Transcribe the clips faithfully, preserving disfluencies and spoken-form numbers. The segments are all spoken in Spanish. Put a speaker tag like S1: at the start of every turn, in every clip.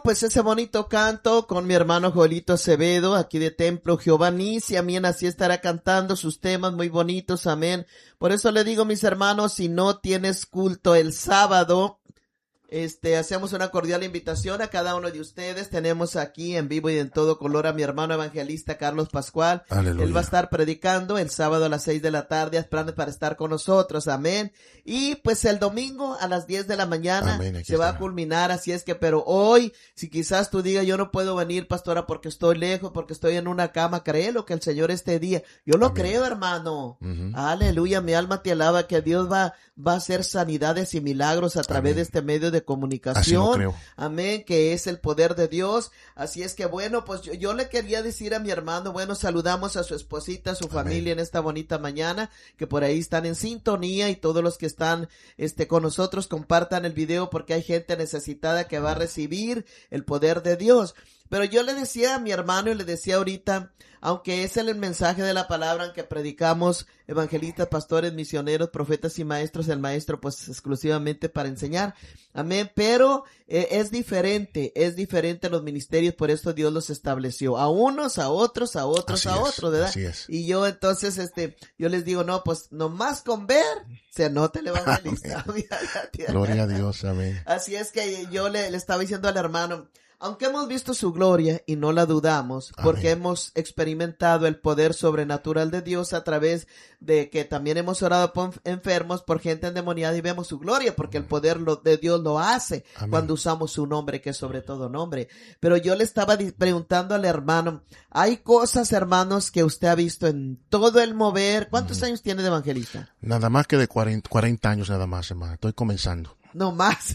S1: pues ese bonito canto con mi hermano Joelito Acevedo, aquí de Templo Jehová Nisi, amén, así estará cantando sus temas muy bonitos, amén. Por eso le digo, mis hermanos, si no tienes culto el sábado, Este, hacemos una cordial invitación a cada uno de ustedes. Tenemos aquí en vivo y en todo color a mi hermano evangelista Carlos Pascual.
S2: Aleluya.
S1: Él va a estar predicando el sábado a las seis de la tarde. Haz planes para estar con nosotros. Amén. Y pues el domingo a las diez de la mañana
S2: Amén,
S1: se va a culminar. Así es que, pero hoy, si quizás tú digas, yo no puedo venir, pastora, porque estoy lejos, porque estoy en una cama, créelo que el Señor este día. Yo lo
S2: Amén.
S1: creo, hermano.
S2: Uh-huh.
S1: Aleluya. Mi alma te alaba que Dios va, va a hacer sanidades y milagros a través
S2: Amén.
S1: de este medio de comunicación.
S2: Así lo creo.
S1: Amén, que es el poder de Dios. Así es que bueno, pues yo, yo le quería decir a mi hermano, bueno, saludamos a su esposita, a su
S2: Amén.
S1: familia en esta bonita mañana, que por ahí están en sintonía, y todos los que están este con nosotros compartan el video, porque hay gente necesitada que va a recibir el poder de Dios. Pero yo le decía a mi hermano y le decía ahorita, aunque es el mensaje de la palabra en que predicamos, evangelistas, pastores, misioneros, profetas y maestros, el maestro pues exclusivamente para enseñar, amén, pero eh, es diferente, es diferente los ministerios, por eso Dios los estableció, a unos, a otros, a otros,
S2: Así
S1: a
S2: es,
S1: otros, ¿verdad?
S2: así es.
S1: Y yo entonces, este, yo les digo, no, pues nomás con ver, se anota el evangelista.
S2: Gloria a Dios, amén.
S1: Así es que yo le, le estaba diciendo al hermano, aunque hemos visto su gloria y no la dudamos, porque
S2: Amén.
S1: hemos experimentado el poder sobrenatural de Dios a través de que también hemos orado por enfermos, por gente endemoniada, y vemos su gloria, porque el poder lo, de Dios lo hace
S2: Amén.
S1: cuando usamos su nombre, que es sobre todo nombre. Pero yo le estaba preguntando al hermano, hay cosas, hermanos, que usted ha visto en todo el mover. ¿Cuántos
S2: Uh-huh.
S1: años tiene de evangelista?
S2: Nada más que de cuarenta, cuarenta años nada más, hermano. Estoy comenzando.
S1: No más,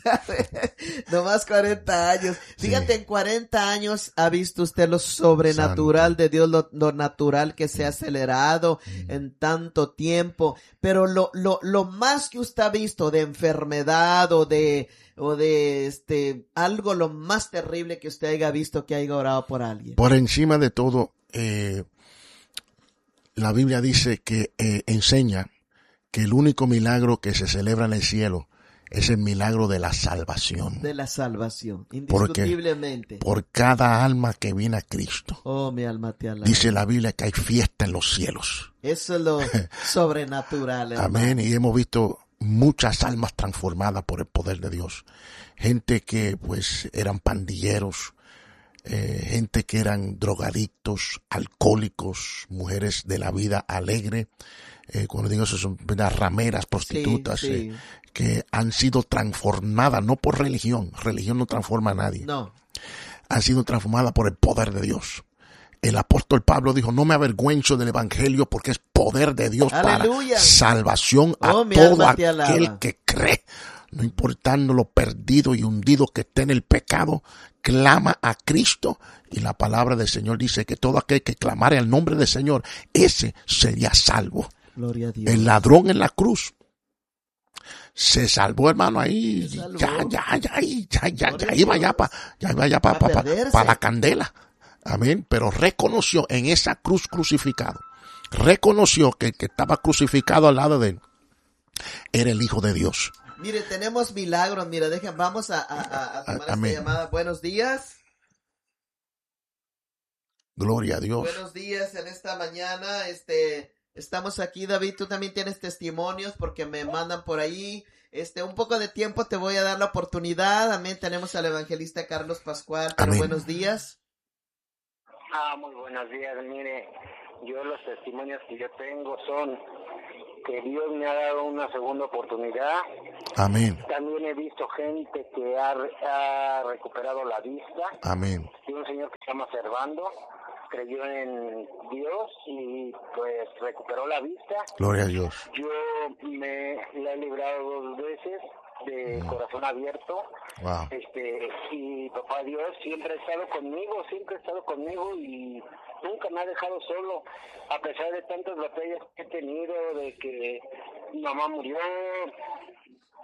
S1: no más cuarenta años. Fíjate, sí. En cuarenta años ha visto usted lo sobrenatural Santo. De Dios, lo, lo natural que se ha acelerado mm. en tanto tiempo. Pero lo, lo, lo más que usted ha visto de enfermedad o de, o de este, algo lo más terrible que usted haya visto que haya orado por alguien.
S2: Por encima de todo, eh, la Biblia dice que eh, enseña que el único milagro que se celebra en el cielo es el milagro de la salvación.
S1: De la salvación, indiscutiblemente.
S2: Porque por cada alma que viene a Cristo.
S1: Oh, mi alma te alaba.
S2: Dice la Biblia que hay fiesta en los cielos.
S1: Eso es lo sobrenatural, hermano.
S2: Amén. Y hemos visto muchas almas transformadas por el poder de Dios. Gente que pues eran pandilleros, eh, gente que eran drogadictos, alcohólicos, mujeres de la vida alegre. Eh, cuando digo eso son las rameras, prostitutas, sí, sí. Eh, que han sido transformadas, no por religión, religión no transforma a nadie,
S1: no,
S2: han sido transformadas por el poder de Dios. El apóstol Pablo dijo, no me avergüenzo del evangelio porque es poder de Dios. Aleluya. Para salvación a oh, todo aquel que cree. No importando lo perdido y hundido que esté en el pecado, clama a Cristo. Y la palabra del Señor dice que todo aquel que clamare al nombre del Señor, ese sería salvo.
S1: Gloria a Dios.
S2: El ladrón en la cruz se salvó, hermano, ahí ya, ya, ya, ya, ya, ya iba ya para ya iba ya para pa, pa, pa la candela. Amén. Pero reconoció en esa cruz crucificado, reconoció que el que estaba crucificado al lado de él era el Hijo de Dios.
S1: Mire, tenemos milagros. Mira, dejen, vamos a, a, a tomar Amén. Esta llamada. Buenos días.
S2: Gloria a Dios.
S1: Buenos días en esta mañana. Este, estamos aquí, David. Tú también tienes testimonios porque me mandan por ahí. Este, un poco de tiempo te voy a dar la oportunidad. Amén. Tenemos al evangelista Carlos Pascual. Pero Amén. Buenos días.
S3: Ah, muy buenos días. Mire, yo los testimonios que yo tengo son que Dios me ha dado una segunda oportunidad.
S2: Amén.
S3: También he visto gente que ha, ha recuperado la vista.
S2: Amén.
S3: Y un señor que se llama Servando creyó en Dios y pues recuperó la vista.
S2: Gloria a Dios.
S3: Yo me la he librado dos veces de mm. corazón abierto.
S2: Wow.
S3: Este, y papá Dios siempre ha estado conmigo, siempre ha estado conmigo y nunca me ha dejado solo, a pesar de tantas batallas que he tenido, de que mi mamá murió,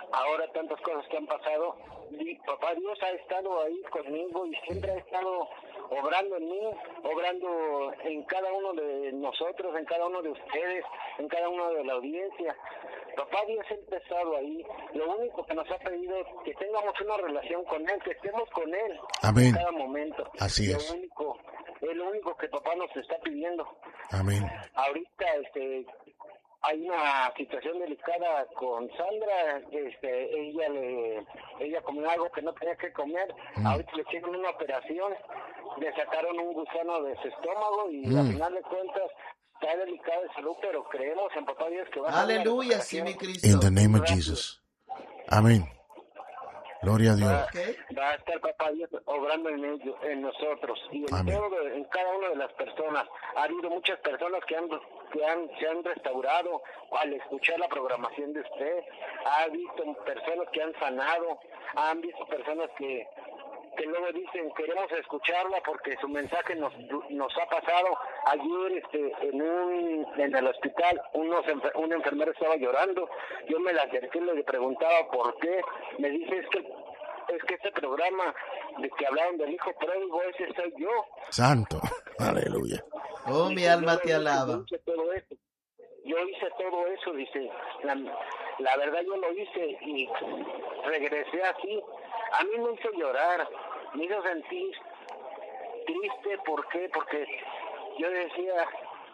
S3: ahora tantas cosas que han pasado, y papá Dios ha estado ahí conmigo y siempre ha estado obrando en mí, obrando en cada uno de nosotros, en cada uno de ustedes, en cada uno de la audiencia. Papá Dios siempre ha estado ahí. Lo único que nos ha pedido es que tengamos una relación con Él, que estemos con Él.
S2: Amén.
S3: En cada momento.
S2: Así
S3: lo
S2: es.
S3: Único, es lo único que papá nos está pidiendo.
S2: Amén.
S3: Ahorita, este... hay una situación delicada con Sandra, este, ella le, ella comió algo que no tenía que comer, mm. ahorita le hicieron una operación, le sacaron un gusano de su estómago y mm. al final de cuentas está delicada de salud, pero creemos en papá Dios que va a
S1: Aleluya, sí, mi Cristo.
S2: In the name of Jesus. Amén. Gloria a Dios.
S3: Va, va a estar papá Dios obrando en ellos, en nosotros y en, todo, en cada una de las personas. Ha habido muchas personas que han que han se han restaurado al escuchar la programación de usted. Ha visto personas que han sanado, han visto personas que que luego dicen queremos escucharla porque su mensaje nos nos ha pasado. Ayer este en un en el hospital unos un enfermero estaba llorando, yo me la acerqué y le preguntaba por qué. Me dice es que es que este programa de que hablaron del hijo pródigo, ese soy yo.
S2: Santo, aleluya.
S1: Oh, mi alma te alaba.
S3: Yo hice todo eso, yo hice todo eso, dice, la, la verdad yo lo hice y regresé así. A mí me hizo llorar, me hizo sentir triste. ¿Por qué? Porque yo decía,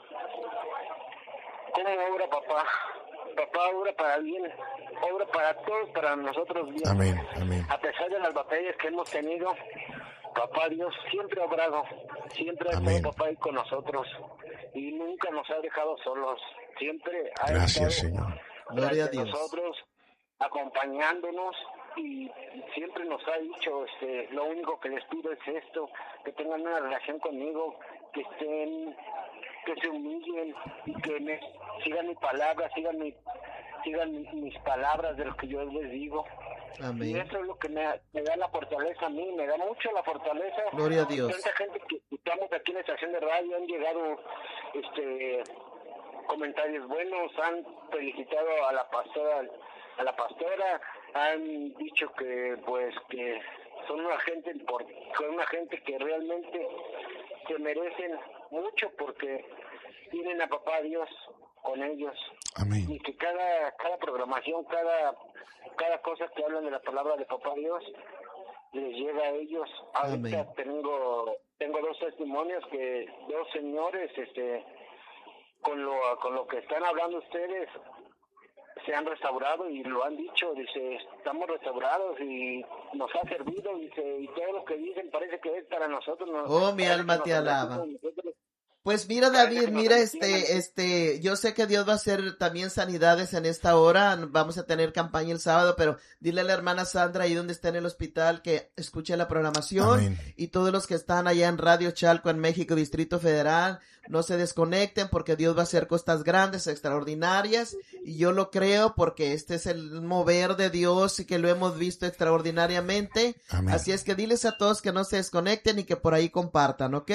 S3: ¿cómo obra papá? Papá obra para bien, obra para todos, para nosotros bien.
S2: Amén, amén.
S3: A pesar de las batallas que hemos tenido, papá Dios siempre ha obrado, siempre ha estado papá ahí con nosotros y nunca nos ha dejado solos. Siempre ha
S2: Gracias,
S3: estado
S2: Señor.
S1: Gloria a Dios.
S3: Nosotros acompañándonos y siempre nos ha dicho, este, lo único que les pido es esto, que tengan una relación conmigo, que estén, que se humillen y que me sigan mi palabra, sigan mi, sigan mi, mis palabras de lo que yo les digo.
S1: Amén.
S3: Y eso es lo que me, me da la fortaleza a mí, me da mucho la fortaleza.
S1: Gloria a Dios.
S3: Tanta gente que escuchamos aquí en la estación de radio han llegado, este, comentarios buenos, han felicitado a la pastora, a la pastora, han dicho que pues que son una gente son una gente que realmente se merecen mucho porque tienen a papá Dios con ellos.
S2: Amén.
S3: Y que cada cada programación, cada cada cosa que hablan de la palabra de papá Dios les llega a ellos. Ahorita Amén. tengo tengo dos testimonios que dos señores este con lo con lo que están hablando ustedes se han restaurado y lo han dicho, dice, estamos restaurados y nos ha servido, dice, y todo lo que dicen parece que es para nosotros. Nos,
S1: oh, mi alma te alaba. Pues mira, David, mira, este, este, yo sé que Dios va a hacer también sanidades en esta hora, vamos a tener campaña el sábado, pero dile a la hermana Sandra ahí donde está en el hospital que escuche la programación. Amén. Y todos los que están allá en Radio Chalco en México, Distrito Federal, no se desconecten porque Dios va a hacer cosas grandes, extraordinarias, y yo lo creo porque este es el mover de Dios y que lo hemos visto extraordinariamente. Amén. Así es que diles a todos que no se desconecten y que por ahí compartan, ¿ok?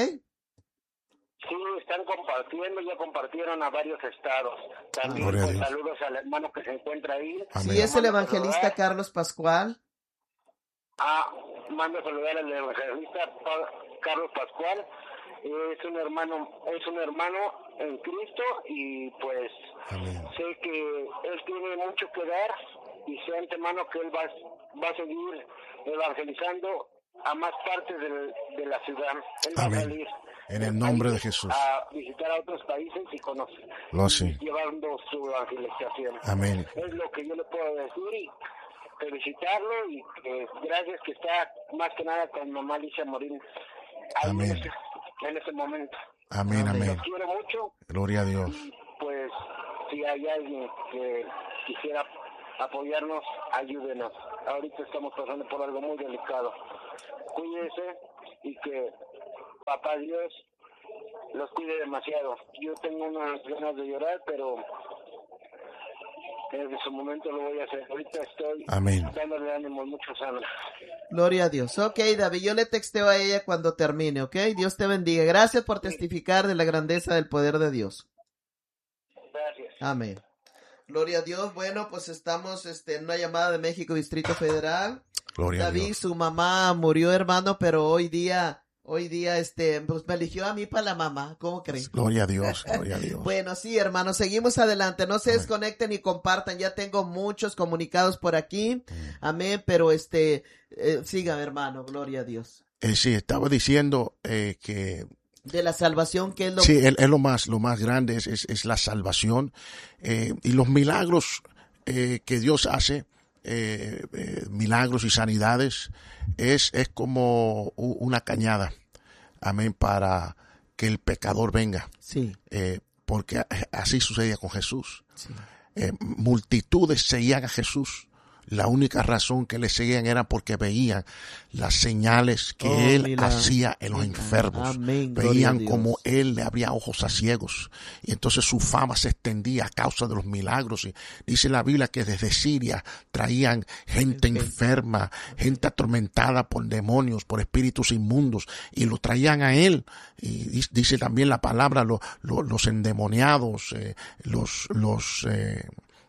S3: Sí, están compartiendo, ya compartieron a varios estados. También pues, saludos al hermano que se encuentra ahí.
S1: Amén. Sí, es el evangelista saludar. Carlos Pascual.
S3: Ah, mando a saludar al evangelista pa- Carlos Pascual. Es un hermano, es un hermano en Cristo y pues Amén. Sé que él tiene mucho que dar y sé antemano que él va, va a seguir evangelizando a más partes de, de la ciudad. Él va
S2: Amén.
S3: a salir
S2: en el nombre de Jesús
S3: a visitar a otros países y conocer,
S2: lo sé.
S3: llevando su evangelización.
S2: Amén.
S3: Es lo que yo le puedo decir y felicitarlo y que gracias que está más que nada con mamá Alicia Morín.
S2: Amén.
S3: En ese, en ese momento.
S2: Amén, amén.
S3: Los quiero mucho.
S2: Gloria a Dios.
S3: Y pues si hay alguien que quisiera apoyarnos, ayúdenos. Ahorita estamos pasando por algo muy delicado. Cuídense y que papá Dios los cuide demasiado. Yo tengo unas ganas de llorar, pero en su momento lo voy a hacer. Ahorita estoy
S2: Amén.
S3: dándole ánimo mucho Sandra.
S1: Gloria a Dios. Ok, David, yo le texteo a ella cuando termine, ok. Dios te bendiga. Gracias por testificar de la grandeza del poder de Dios.
S3: Gracias.
S1: Amén. Gloria a Dios. Bueno, pues estamos este, en una llamada de México, Distrito Federal.
S2: Gloria
S1: David,
S2: a Dios.
S1: su mamá murió, hermano, pero hoy día, hoy día, este, pues me eligió a mí para la mamá. ¿Cómo creen?
S2: Gloria a Dios, gloria a Dios.
S1: Bueno, sí, hermano, seguimos adelante. No se
S2: Amén.
S1: Desconecten y compartan. Ya tengo muchos comunicados por aquí. Amén, pero este, eh, sigan, hermano. Gloria a Dios.
S2: Eh, sí, estaba diciendo eh, que
S1: de la salvación, que es lo
S2: sí, es, es lo más, lo más grande, es, es, es la salvación eh, y los milagros eh, que Dios hace, eh, eh, milagros y sanidades, es, es como una cañada, amén, para que el pecador venga.
S1: Sí.
S2: Eh, porque así sucedía con Jesús.
S1: Sí.
S2: Eh, multitudes seguían a Jesús. La única razón que le seguían era porque veían las señales que
S1: oh,
S2: él
S1: mira.
S2: hacía en los enfermos.
S1: Amén,
S2: veían como él le abría ojos a ciegos. Y entonces su fama se extendía a causa de los milagros. Y dice la Biblia que desde Siria traían gente okay. enferma, gente atormentada por demonios, por espíritus inmundos. Y lo traían a él. Y dice también la palabra, lo, lo, los endemoniados, eh, los... los eh,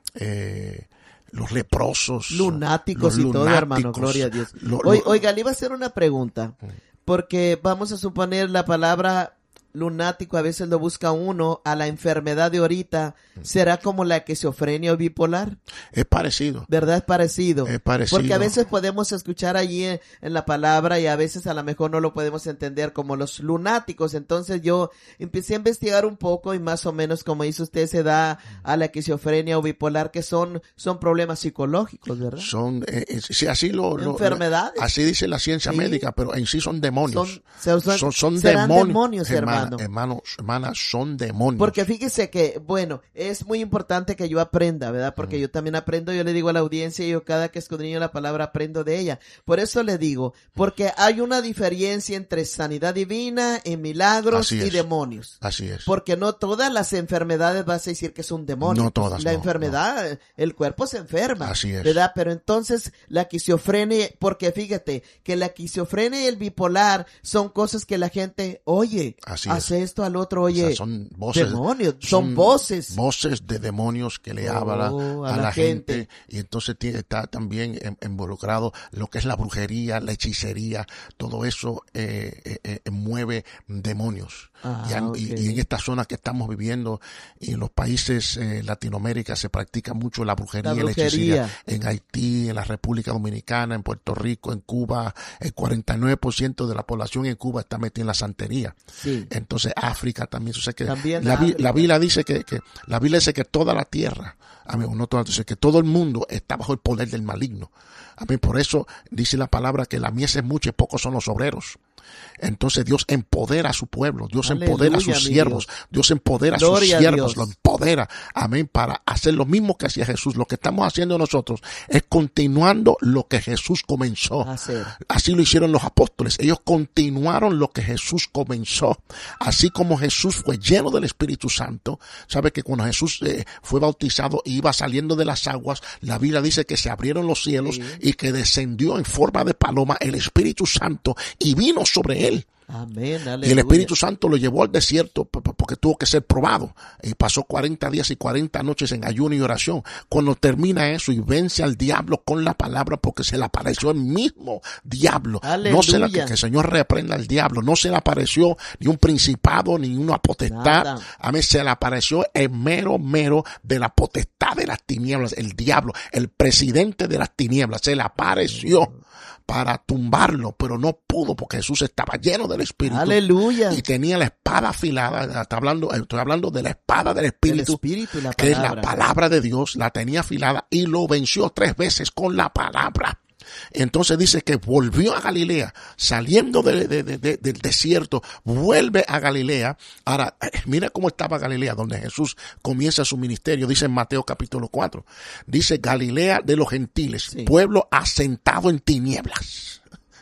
S2: eh, los leprosos,
S1: lunáticos
S2: los
S1: y
S2: lunáticos,
S1: todo, hermano, gloria a Dios. Lo, lo, Oiga, le iba a hacer una pregunta, porque vamos a suponer la palabra lunático, a veces lo busca uno, a la enfermedad de ahorita, ¿será como la esquizofrenia o bipolar?
S2: Es parecido.
S1: ¿Verdad? Es parecido.
S2: Es parecido.
S1: Porque a veces podemos escuchar allí en, en la palabra y a veces a lo mejor no lo podemos entender como los lunáticos. Entonces yo empecé a investigar un poco y más o menos, como dice usted, se da a la esquizofrenia o bipolar, que son, son problemas psicológicos, ¿verdad?
S2: Son, eh, sí, así lo, lo
S1: enfermedades.
S2: Así dice la ciencia sí. médica, pero en sí son demonios.
S1: Son, son,
S2: son, son
S1: demonios,
S2: demonios,
S1: hermano.
S2: Hermanos, hermanas, son demonios.
S1: Porque fíjese que, bueno, es muy importante que yo aprenda, ¿verdad? Porque mm. yo también aprendo, yo le digo a la audiencia, yo cada que escudriño la palabra aprendo de ella. Por eso le digo, porque hay una diferencia entre sanidad divina, en milagros y demonios.
S2: Así es.
S1: Porque no todas las enfermedades vas a decir que es un demonio.
S2: No todas.
S1: La
S2: no,
S1: enfermedad, no. el cuerpo se enferma.
S2: Así es.
S1: ¿Verdad? Pero entonces la esquizofrenia, porque fíjate que la esquizofrenia y el bipolar son cosas que la gente oye.
S2: Así
S1: hace
S2: es.
S1: esto al otro, oye, o sea,
S2: son voces,
S1: demonios, son, son voces.
S2: Voces de demonios que le oh, hablan a, a la, la gente. gente. Y entonces tiene, está también involucrado lo que es la brujería, la hechicería, todo eso eh, eh, eh, mueve demonios.
S1: Ah,
S2: y,
S1: okay.
S2: y, y en esta zona que estamos viviendo, y en los países eh, Latinoamérica se practica mucho la brujería,
S1: la
S2: y la
S1: brujería.
S2: hechicería. En Haití, en la República Dominicana, en Puerto Rico, en Cuba, el cuarenta y nueve por ciento de la población en Cuba está metida en la santería.
S1: Sí.
S2: Entonces África también, o sea que
S1: también
S2: la,
S1: África.
S2: la Biblia dice que, que la Biblia dice que toda la tierra, amigo, no toda, dice que todo el mundo está bajo el poder del maligno. A mí por eso dice la palabra que la mies es mucha y pocos son los obreros. Entonces Dios empodera a su pueblo, Dios Aleluya, empodera a sus siervos, Dios, Dios empodera
S1: Gloria
S2: a sus siervos, lo empodera, amén, para hacer lo mismo que hacía Jesús. Lo que estamos haciendo nosotros es continuando lo que Jesús comenzó.
S1: Hacer.
S2: Así lo hicieron los apóstoles, ellos continuaron lo que Jesús comenzó. Así como Jesús fue lleno del Espíritu Santo, sabe que cuando Jesús eh, fue bautizado y iba saliendo de las aguas, la Biblia dice que se abrieron los cielos sí. y que descendió en forma de paloma el Espíritu Santo y vino sobre él.
S1: Amén,
S2: y el Espíritu Santo lo llevó al desierto porque tuvo que ser probado y pasó cuarenta días y cuarenta noches en ayuno y oración. Cuando termina eso y vence al diablo con la palabra, porque se le apareció el mismo diablo.
S1: Aleluya.
S2: No se la, que, que el Señor reprenda al diablo. No se le apareció ni un principado ni una potestad. A mí se le apareció el mero mero de la potestad de las tinieblas, el diablo, el presidente de las tinieblas. Se le apareció para tumbarlo, pero no pudo porque Jesús estaba lleno del Espíritu.
S1: Aleluya.
S2: Y tenía la espada afilada. Está hablando, estoy hablando de la espada del Espíritu,
S1: el Espíritu y la
S2: que es la palabra de Dios. La tenía afilada y lo venció tres veces con la palabra. Entonces dice que volvió a Galilea, saliendo de, de, de, de, del desierto, vuelve a Galilea. Ahora, mira cómo estaba Galilea, donde Jesús comienza su ministerio. Dice en Mateo capítulo cuatro, dice Galilea de los gentiles, sí. pueblo asentado en tinieblas.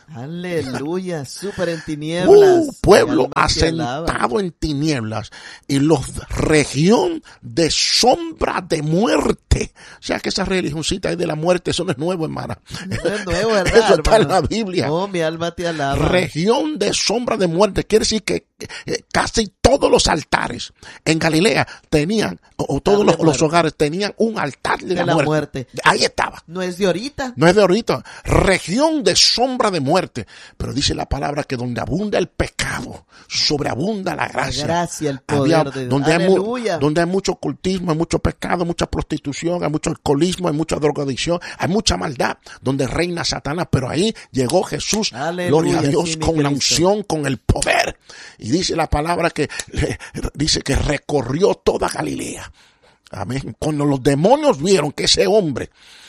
S1: Aleluya, súper en tinieblas.
S2: Uh, pueblo asentado en tinieblas y los región de sombra de muerte. O sea que esa religioncita ahí de la muerte, eso no es nuevo, hermana.
S1: No es nuevo, ¿verdad,
S2: eso está
S1: hermano?
S2: En la Biblia.
S1: Oh, mi alma te alaba.
S2: Región de sombra de muerte. Quiere decir que eh, casi todo todos los altares en Galilea tenían, o, o todos los, los hogares tenían un altar de, de la, la muerte. muerte. Ahí estaba.
S1: No es de ahorita.
S2: No es de ahorita. Región de sombra de muerte. Pero dice la palabra que donde abunda el pecado, sobreabunda la gracia.
S1: La gracia, el poder
S2: Había,
S1: de Dios.
S2: Donde
S1: Aleluya.
S2: hay, donde hay mucho ocultismo, hay mucho pecado, mucha prostitución, hay mucho alcoholismo, hay mucha drogadicción, hay mucha maldad, donde reina Satanás. Pero ahí llegó Jesús,
S1: Aleluya,
S2: gloria a Dios,
S1: sí,
S2: con la unción, con el poder. Y dice la palabra que dice que recorrió toda Galilea. Amén. Cuando los demonios vieron que ese hombre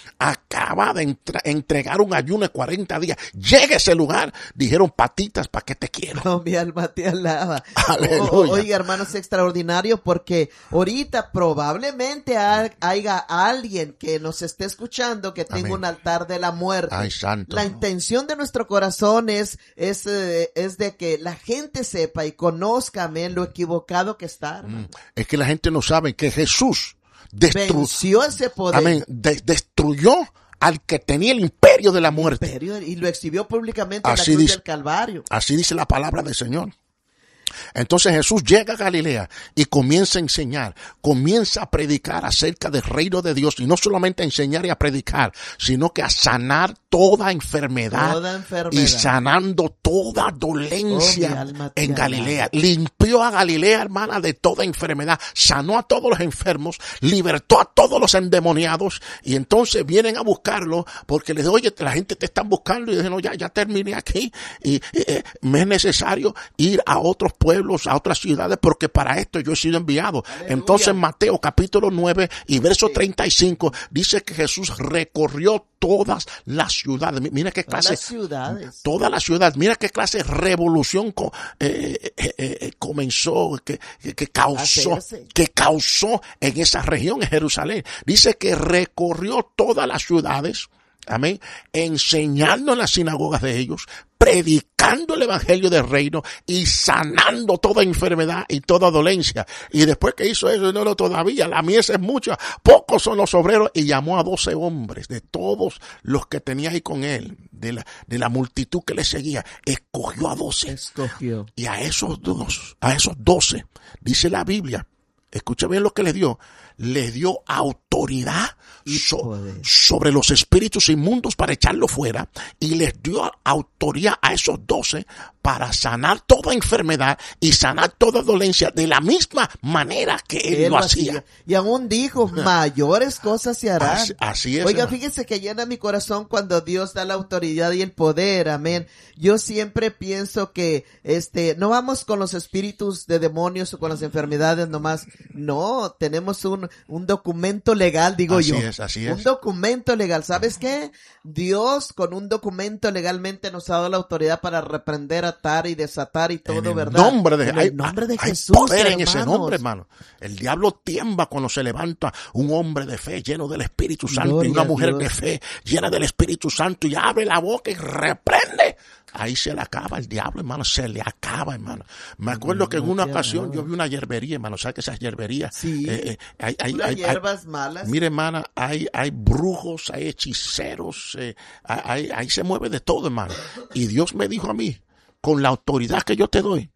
S2: acaba de entra- entregar un ayuno de cuarenta días, llega a ese lugar, dijeron: patitas, ¿para qué te quiero?
S1: No, mi alma te alaba.
S2: Aleluya.
S1: O, oiga, hermanos, es extraordinario porque ahorita probablemente ha- haya alguien que nos esté escuchando que tenga
S2: Amén.
S1: un altar de la muerte.
S2: Ay, santo.
S1: La intención de nuestro corazón es, es, eh, es de que la gente sepa y conozca, amén, lo equivocado que está.
S2: Mm. Es que la gente no sabe que Jesús destru-
S1: venció ese poder.
S2: Amén. De- destruyó al que tenía el imperio de la muerte.
S1: Imperio, y lo exhibió públicamente
S2: Así
S1: en la cruz
S2: dice-
S1: del Calvario.
S2: Así dice la palabra del Señor. Entonces Jesús llega a Galilea y comienza a enseñar, comienza a predicar acerca del reino de Dios, y no solamente a enseñar y a predicar, sino que a sanar toda enfermedad,
S1: Toda enfermedad.
S2: y sanando toda
S1: Oh,
S2: dolencia
S1: mi alma te
S2: en
S1: alaba.
S2: Galilea. Limpió a Galilea, hermana, de toda enfermedad, sanó a todos los enfermos, libertó a todos los endemoniados, y entonces vienen a buscarlo porque les digo: oye, la gente te está buscando, y dicen: no, ya, ya terminé aquí, y eh, me es necesario ir a otros pueblos, a otras ciudades, porque para esto yo he sido enviado.
S1: Aleluya.
S2: Entonces Mateo capítulo nueve y verso treinta y cinco dice que Jesús recorrió todas las ciudades. Mira qué
S1: Todas
S2: clase,
S1: las ciudades.
S2: toda la ciudad, mira qué clase de revolución co- eh, eh, eh, comenzó, que, que, que causó,
S1: Hacerse.
S2: que causó en esa región, en Jerusalén. Dice que recorrió todas las ciudades, amén, enseñando en las sinagogas de ellos, predicando el evangelio del reino y sanando toda enfermedad y toda dolencia. Y después que hizo eso, no, no, todavía la mies es mucha, pocos son los obreros, y llamó a doce hombres de todos los que tenía ahí con él, de la, de la multitud que le seguía, escogió a doce.
S1: Escogió.
S2: Y a esos dos, a esos doce, dice la Biblia, escucha bien lo que les dio, les dio autoridad
S1: Y
S2: so-
S1: poder.
S2: sobre los espíritus inmundos para echarlo fuera, y les dio autoridad a esos doce para sanar toda enfermedad y sanar toda dolencia de la misma manera que él,
S1: Él
S2: lo hacía.
S1: Y aún dijo: mayores cosas se harán.
S2: Así, así es.
S1: Oiga,
S2: hermano.
S1: fíjese que llena mi corazón cuando Dios da la autoridad y el poder, amén. Yo siempre pienso que, este, no vamos con los espíritus de demonios o con las enfermedades nomás. No, tenemos un, un documento legal, digo
S2: Así
S1: yo.
S2: es, así es.
S1: Un documento legal. ¿Sabes qué? Dios con un documento legalmente nos ha dado la autoridad para reprender, atar y desatar y todo,
S2: En el
S1: ¿verdad?
S2: nombre de,
S1: en
S2: hay,
S1: el nombre de
S2: hay
S1: Jesús,
S2: poder en ese
S1: hermanos.
S2: nombre, hermano. El diablo tiembla cuando se levanta un hombre de fe lleno del Espíritu Santo,
S1: Gloria
S2: y una
S1: a
S2: mujer
S1: Dios.
S2: de fe llena del Espíritu Santo, y abre la boca y reprende. Ahí se le acaba el diablo, hermano, se le acaba, hermano. Me acuerdo que en una ocasión yo vi una hierbería, hermano, ¿sabes que esas hierberías?
S1: Sí.
S2: Eh, eh, hay, hay,
S1: Unas
S2: hay, hay-
S1: hierbas malas.
S2: Mire, hermana, hay, hay brujos, hay hechiceros, eh, hay, ahí se mueve de todo, hermano. Y Dios me dijo a mí, con la autoridad que yo te doy,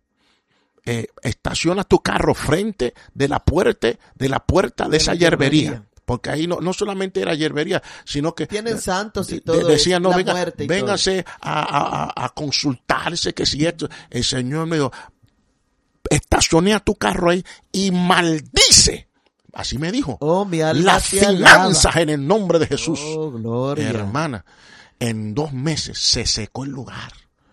S2: eh, estaciona tu carro frente de la puerta, de la puerta de,
S1: De
S2: esa
S1: la
S2: hierbería.
S1: hierbería.
S2: Porque ahí no, no solamente era hierbería, sino que
S1: Tienen santos y
S2: de-
S1: todo,
S2: decían: no,
S1: la
S2: venga,
S1: muerte y
S2: véngase a, a, a- a consultarse, que si esto. El Señor me dijo: estacionea tu carro ahí y maldice. Así me dijo.
S1: Oh, mi alma
S2: Las
S1: te alaba.
S2: finanzas en el nombre de Jesús.
S1: Oh, gloria.
S2: Hermana, en dos meses se secó el lugar.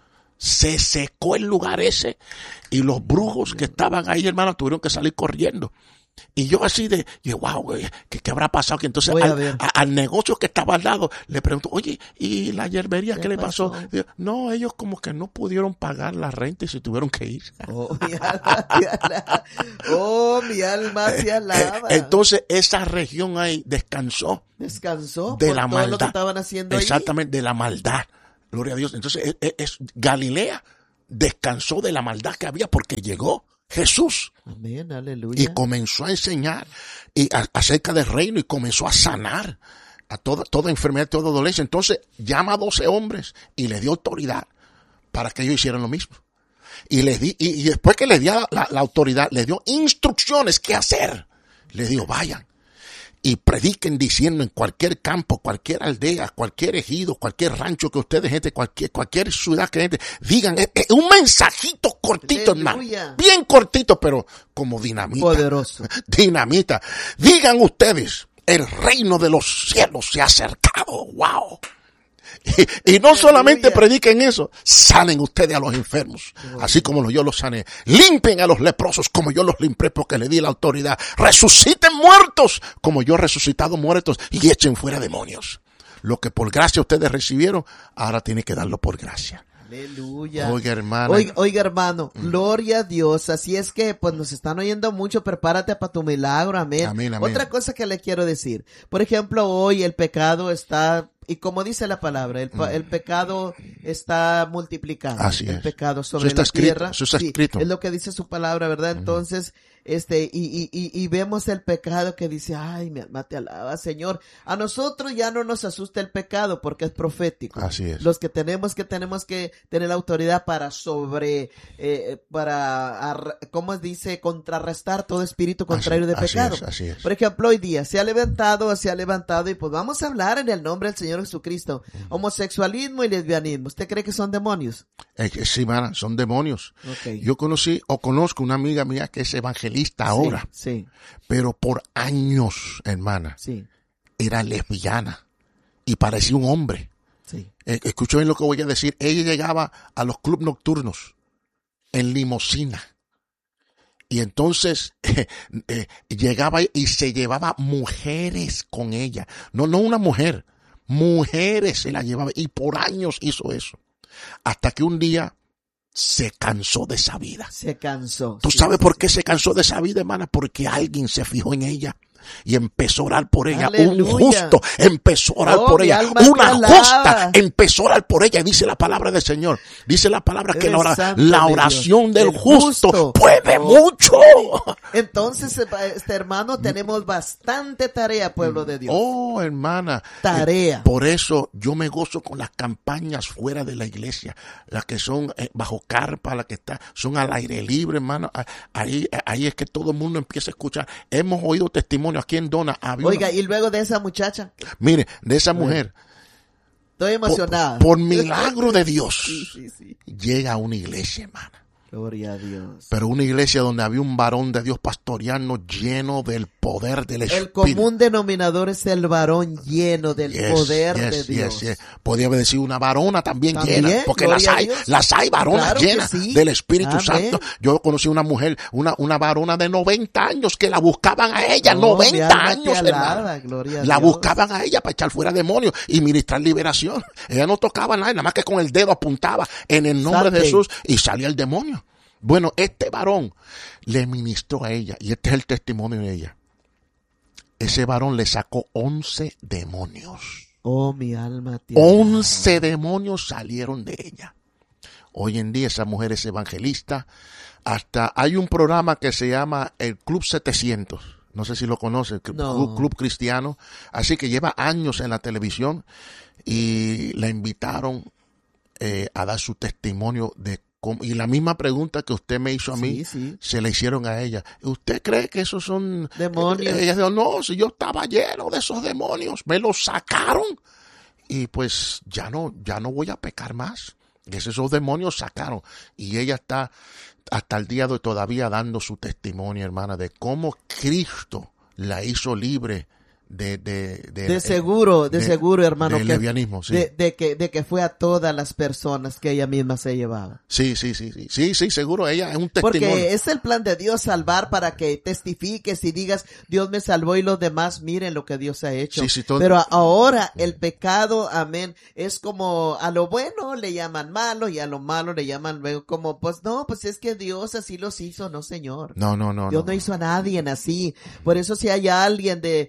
S2: Se secó el lugar ese, y los brujos que estaban ahí, hermano, tuvieron que salir corriendo. Y yo así de, yo, wow, güey, ¿qué, ¿qué habrá pasado? Que entonces
S1: Voy a
S2: al,
S1: ver.
S2: a- al negocio que estaba al lado le pregunto: oye, ¿y la hierbería qué,
S1: ¿Qué
S2: le pasó?
S1: pasó?
S2: Digo, no, ellos como que no pudieron pagar la renta y se tuvieron que ir.
S1: Oh, mi alma te alaba. Oh, mi alma te alaba.
S2: Entonces esa región ahí descansó
S1: Descansó
S2: de
S1: por
S2: la
S1: todo
S2: maldad.
S1: lo que estaban haciendo ahí.
S2: Exactamente, de la maldad. Gloria a Dios. Entonces es, es- es- Galilea descansó de la maldad que había porque llegó Jesús.
S1: Amén, aleluya.
S2: Y comenzó a enseñar y a- acerca del reino, y comenzó a sanar a toda, toda enfermedad, toda dolencia. Entonces llama a doce hombres y le dio autoridad para que ellos hicieran lo mismo. Y le di, y, y después que le dio la, la, la autoridad, le dio instrucciones qué hacer. Le dijo, vayan y prediquen diciendo en cualquier campo, cualquier aldea, cualquier ejido, cualquier rancho que ustedes gente, cualquier, cualquier ciudad que gente, digan, es, es un mensajito cortito, hermano. Bien cortito, pero como dinamita.
S1: Poderoso.
S2: Dinamita. Digan ustedes, el reino de los cielos se ha acercado. Wow. Y, y no Aleluya. Solamente prediquen eso, sanen ustedes a los enfermos, bueno. Así como yo los sané. Limpien a los leprosos como yo los limpié porque le di la autoridad. Resuciten muertos como yo he resucitado muertos y echen fuera demonios. Lo que por gracia ustedes recibieron, ahora tienen que darlo por gracia.
S1: Aleluya.
S2: Oiga, hermano.
S1: Oiga, oiga hermano, mm. gloria a Dios. Así es que, pues, nos están oyendo mucho. Prepárate para tu milagro. Amén.
S2: Amén, amén.
S1: Otra cosa que le quiero decir. Por ejemplo, hoy el pecado está, y como dice la palabra, el, mm. el pecado está multiplicado.
S2: Así
S1: el
S2: es.
S1: pecado sobre
S2: eso está
S1: la
S2: escrito,
S1: tierra.
S2: Eso está
S1: sí,
S2: escrito.
S1: Es lo que dice su palabra, ¿verdad? Mm. Entonces, este, y, y, y, y vemos el pecado que dice, ay, mi alma te alaba, Señor. A nosotros ya no nos asusta el pecado porque es profético.
S2: Así es.
S1: Los que tenemos que, tenemos que tener la autoridad para sobre, eh, para, ¿cómo dice? Contrarrestar todo espíritu contrario
S2: así,
S1: de pecado.
S2: Así es, así es.
S1: Por ejemplo, hoy día se ha levantado, se ha levantado y pues vamos a hablar en el nombre del Señor Jesucristo. Uh-huh. Homosexualismo y lesbianismo. ¿Usted cree que son demonios?
S2: Eh, sí, man, son demonios.
S1: Okay.
S2: Yo conocí o conozco una amiga mía que es evangelista ahora,
S1: sí, sí.
S2: pero por años, hermana,
S1: sí.
S2: era lesbiana y parecía un hombre.
S1: Sí.
S2: Eh, escuchen bien lo que voy a decir. Ella llegaba a los clubes nocturnos en limusina y entonces eh, eh, llegaba y se llevaba mujeres con ella. No, no una mujer, mujeres se la llevaba y por años hizo eso. Hasta que un día se cansó de esa vida.
S1: Se cansó.
S2: ¿Tú
S1: sí,
S2: sabes
S1: sí,
S2: por
S1: sí.
S2: qué se cansó de esa vida, hermana? Porque alguien se fijó en ella y empezó a orar por ella.
S1: Aleluya.
S2: Un justo empezó a orar
S1: oh,
S2: por ella. Una justa empezó a orar por ella. Dice la palabra del Señor. Dice la palabra que la, ora, la oración del justo, justo puede oh. mucho.
S1: Entonces, este hermano, tenemos bastante tarea, pueblo de Dios.
S2: Oh, hermana.
S1: Tarea.
S2: Eh, por eso yo me gozo con las campañas fuera de la iglesia. Las que son eh, bajo carpa, las que están, son al aire libre, hermano. Ahí, ahí es que todo el mundo empieza a escuchar. Hemos oído testimonios aquí en Dona.
S1: Oiga, una... y luego de esa muchacha.
S2: Mire, de esa mujer.
S1: Estoy emocionada.
S2: Por, por milagro de Dios.
S1: sí, sí, sí.
S2: Llega a una iglesia, hermana.
S1: Gloria a Dios.
S2: Pero una iglesia donde había un varón de Dios pastoreando lleno del poder del Espíritu.
S1: El común denominador es el varón lleno del yes, poder
S2: yes,
S1: de Dios.
S2: Yes, yes. Podría haber sido una varona también,
S1: ¿También?
S2: llena, porque las hay, las hay varonas claro llenas sí. del Espíritu Amén. Santo. Yo conocí una mujer, una, una varona de noventa años que la buscaban a ella, oh, noventa años,
S1: alada, gloria a
S2: la
S1: Dios.
S2: buscaban a ella para echar fuera demonios y ministrar liberación. Ella no tocaba nada, nada más que con el dedo apuntaba en el nombre Salte. de Jesús y salía el demonio. Bueno, este varón le ministró a ella, y este es el testimonio de ella. Ese varón le sacó once demonios.
S1: Oh, mi alma.
S2: Once demonios salieron de ella. Hoy en día esa mujer es evangelista. Hasta hay un programa que se llama el Club setecientos. No sé si lo conoce, el
S1: no.
S2: Club, Club Cristiano. Así que lleva años en la televisión y la invitaron eh, a dar su testimonio de y la misma pregunta que usted me hizo a mí,
S1: sí, sí.
S2: se le hicieron a ella. ¿Usted cree que esos son
S1: demonios?
S2: Ella dijo, no, si yo estaba lleno de esos demonios, me los sacaron. Y pues ya no, ya no voy a pecar más. Esos demonios sacaron. Y ella está hasta el día de hoy todavía dando su testimonio, hermana, de cómo Cristo la hizo libre. De, de, de,
S1: de seguro, de, de seguro, hermano,
S2: de
S1: que,
S2: lesbianismo, sí.
S1: de, de, que, de que fue a todas las personas que ella misma se llevaba.
S2: Sí, sí, sí, sí, sí, sí, seguro, ella es un testimonio.
S1: Porque es el plan de Dios salvar para que testifiques y digas, Dios me salvó y los demás miren lo que Dios ha hecho.
S2: Sí, sí, todo...
S1: Pero ahora el pecado, amén, es como a lo bueno le llaman malo y a lo malo le llaman luego como, pues no, pues es que Dios así los hizo, no señor.
S2: No, no, no.
S1: Dios
S2: no,
S1: no hizo a nadie así. Por eso si hay alguien de, de homosexualidad,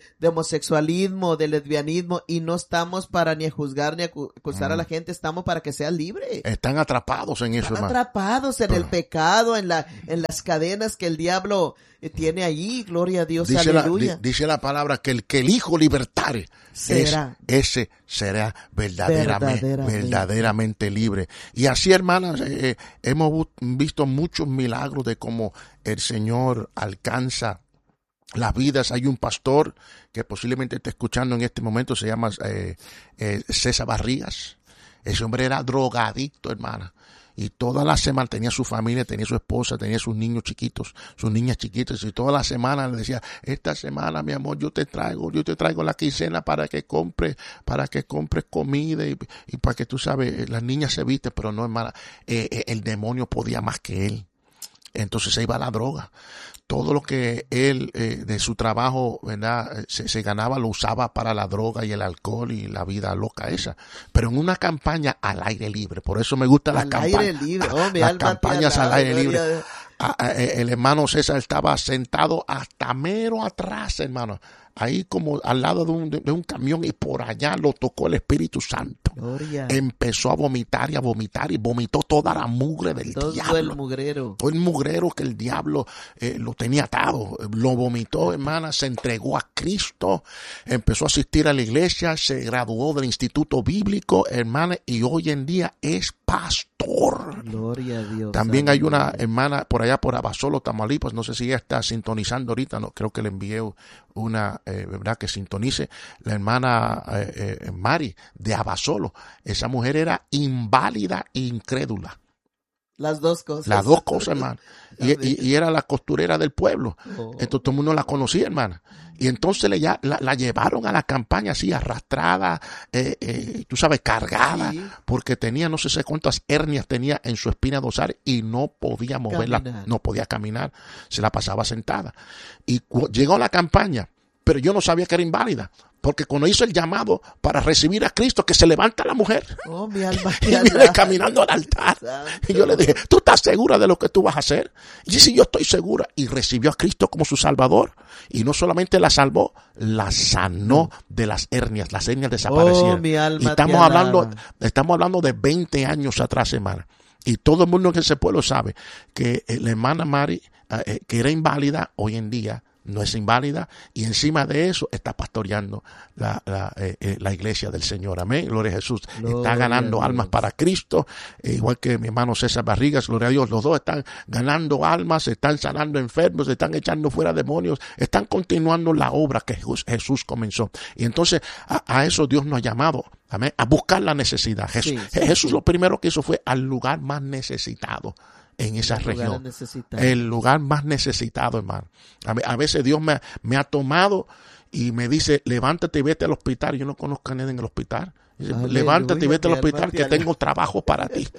S1: homosexualismo, del lesbianismo, y no estamos para ni juzgar ni acusar mm. a la gente, estamos para que sea libre.
S2: Están atrapados en eso,
S1: Están
S2: hermano.
S1: atrapados en Pero. el pecado, en la en las cadenas que el diablo tiene allí. Gloria a Dios,
S2: dice
S1: aleluya.
S2: La, di, dice la palabra que el que el Hijo libertare,
S1: será.
S2: Es, ese será verdaderamente, verdaderamente. verdaderamente libre. Y así, hermanas, eh, hemos visto muchos milagros de cómo el Señor alcanza las vidas. Hay un pastor que posiblemente esté escuchando en este momento, se llama eh, eh, César Barrigas. Ese hombre era drogadicto, hermana. Y toda la semana tenía su familia, tenía su esposa, tenía sus niños chiquitos, sus niñas chiquitas. Y toda la semana le decía, esta semana, mi amor, yo te traigo, yo te traigo la quincena para que compre, para que compres comida y, y para que tú sabes, las niñas se visten, pero no, hermana, eh, eh, el demonio podía más que él. Entonces se iba a la droga. Todo lo que él, eh, de su trabajo, ¿verdad? Se, se ganaba, lo usaba para la droga y el alcohol y la vida loca esa. Pero en una campaña al aire libre. Por eso me gustan las campañas. Oh, las campañas al aire libre. A, a, el hermano César estaba sentado hasta mero atrás, hermano. Ahí como al lado de un, de, de un camión, y por allá lo tocó el Espíritu Santo. Gloria. Empezó a vomitar y a vomitar y vomitó toda la mugre del
S1: todo
S2: diablo.
S1: Todo el mugrero.
S2: Todo el mugrero que el diablo eh, lo tenía atado. Lo vomitó, hermana, se entregó a Cristo, empezó a asistir a la iglesia, se graduó del Instituto Bíblico, hermana, y hoy en día es pastor.
S1: Gloria a Dios.
S2: También hay una hermana por allá por Abasolo, Tamaulipas, no sé si ella está sintonizando ahorita, no creo que le envié una, eh, verdad, que sintonice, la hermana eh, eh, Mari de Abasolo. Esa mujer era inválida e incrédula.
S1: Las dos cosas.
S2: Las dos cosas, hermano. Y, y, y era la costurera del pueblo. Oh. Entonces todo el mundo la conocía, hermana. Y entonces le, ya, la, la llevaron a la campaña así, arrastrada, eh, eh, tú sabes, cargada, sí. Porque tenía no sé cuántas hernias tenía en su espina dorsal y no podía moverla, caminar. No podía caminar, se la pasaba sentada. Y llegó a la campaña, pero yo no sabía que era inválida. Porque cuando hizo el llamado para recibir a Cristo, que se levanta la mujer,
S1: oh, mi alma,
S2: y viene caminando al altar. Santo. Y yo le dije, ¿tú estás segura de lo que tú vas a hacer? Y dice, yo estoy segura. Y recibió a Cristo como su Salvador. Y no solamente la salvó, la sanó de las hernias. Las hernias desaparecieron.
S1: Oh, mi alma,
S2: y estamos hablando, estamos hablando de veinte años atrás, hermana. Y todo el mundo en ese pueblo sabe que la hermana Mari, eh, que era inválida, hoy en día no es inválida, y encima de eso está pastoreando la, la, eh, la iglesia del Señor. Amén, gloria a Jesús. Gloria está ganando almas para Cristo, eh, igual que mi hermano César Barrigas, gloria a Dios. Los dos están ganando almas, están sanando enfermos, están echando fuera demonios, están continuando la obra que Jesús, Jesús comenzó. Y entonces a, a eso Dios nos ha llamado, amén, a buscar la necesidad. Jesús, sí, sí, Jesús sí. Lo primero que hizo fue al lugar más necesitado en esa el región, lugar el lugar más necesitado, hermano. A, a veces Dios me, me ha tomado y me dice, levántate y vete al hospital. Yo no conozco a nadie en el hospital. Dice, levántate y vete al hospital que tengo trabajo para ti.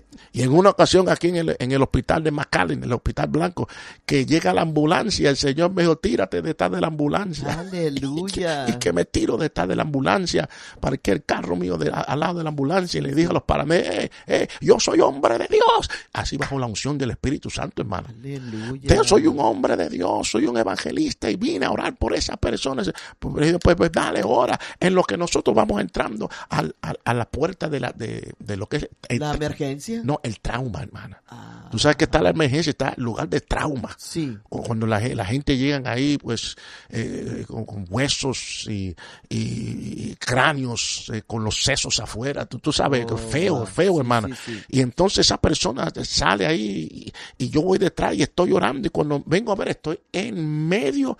S2: Y en una ocasión aquí en el, en el hospital de McAllen, en el hospital blanco, que llega la ambulancia, el Señor me dijo, tírate detrás de la ambulancia.
S1: Aleluya.
S2: Y que, y que me tiro detrás de la ambulancia, para que el carro mío de, al lado de la ambulancia, y le dije a los paramédicos, eh, eh, yo soy hombre de Dios. Así bajo la unción del Espíritu Santo, hermano.
S1: Aleluya.
S2: Yo soy un hombre de Dios, soy un evangelista y vine a orar por esas personas. Pues, pues, pues dale, ora, en lo que nosotros vamos entrando al, a, a la puerta de, la, de, de lo que es
S1: el, la emergencia.
S2: No, el trauma, hermana. Ah, tú sabes que está la emergencia, está el lugar de trauma.
S1: Sí.
S2: Cuando la, la gente llega ahí, pues, eh, con, con huesos y, y, y cráneos, eh, con los sesos afuera. Tú, tú sabes, oh, feo, feo, sí, hermana. Sí, sí. Y entonces esa persona sale ahí y, y yo voy detrás y estoy orando. Y cuando vengo a ver, estoy en medio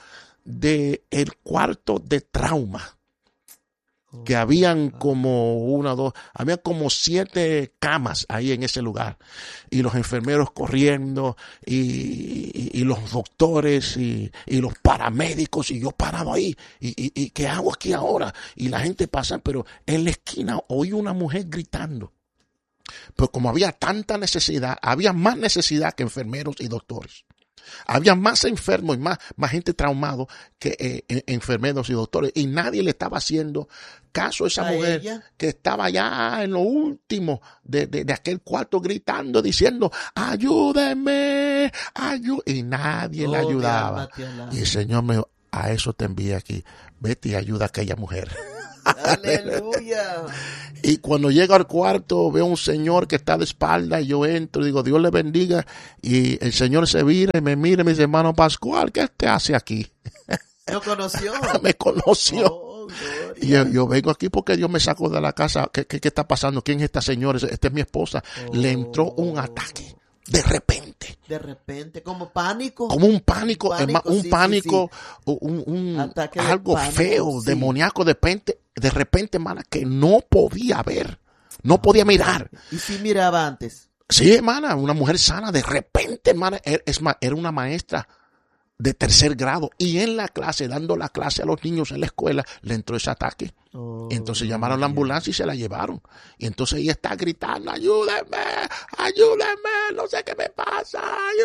S2: de el cuarto de trauma. Que habían como una, dos, había como siete camas ahí en ese lugar. Y los enfermeros corriendo, y, y, y los doctores, y, y los paramédicos, y yo parado ahí. Y, y, y ¿qué hago aquí ahora? Y la gente pasa, pero en la esquina oí una mujer gritando. Pero como había tanta necesidad, había más necesidad que enfermeros y doctores. Había más enfermos y más, más gente traumado que eh, enfermeros y doctores. Y nadie le estaba haciendo caso a esa ¿A mujer ella? Que estaba ya en lo último de, de, de aquel cuarto gritando, diciendo, ayúdenme, ayúdenme. Y nadie oh, le ayudaba. Y el Señor me dijo, a eso te envié aquí. vete y ayuda a aquella mujer.
S1: Aleluya.
S2: Y cuando llego al cuarto veo un señor que está de espalda y yo entro y digo, Dios le bendiga, y el señor se vira y me mira y me dice, hermano Pascual, ¿qué te hace aquí?
S1: ¿Me conoció?
S2: Me conoció.
S1: Oh,
S2: y yo, yo vengo aquí porque Dios me sacó de la casa. ¿Qué, qué, qué está pasando? ¿Quién es esta señora? Esta es mi esposa. Oh. Le entró un ataque. De repente.
S1: De repente, como pánico.
S2: Como un pánico, un pánico, un,
S1: sí,
S2: pánico
S1: sí, sí.
S2: un, un
S1: pánico,
S2: algo feo,
S1: sí.
S2: demoníaco, de repente, de repente, hermana, que no podía ver, no podía mirar.
S1: ¿Y si miraba antes?
S2: Sí, hermana, una mujer sana, de repente, hermana, es más, era una maestra de tercer grado, y en la clase, dando la clase a los niños en la escuela, le entró ese ataque. Oh, entonces llamaron a la ambulancia y se la llevaron. Y entonces ella está gritando, ayúdenme, ayúdenme, no sé qué me pasa,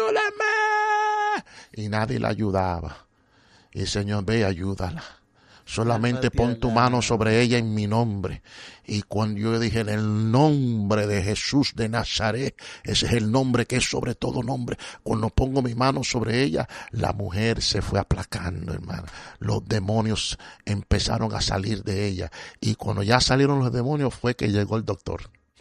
S2: ayúdenme. Y nadie la ayudaba. Y el Señor, ve, ayúdala. Solamente pon tu mano sobre ella en mi nombre. Y cuando yo dije en el nombre de Jesús de Nazaret, ese es el nombre que es sobre todo nombre. Cuando pongo mi mano sobre ella, la mujer se fue aplacando, hermano. Los demonios empezaron a salir de ella. Y cuando ya salieron los demonios fue que llegó el doctor.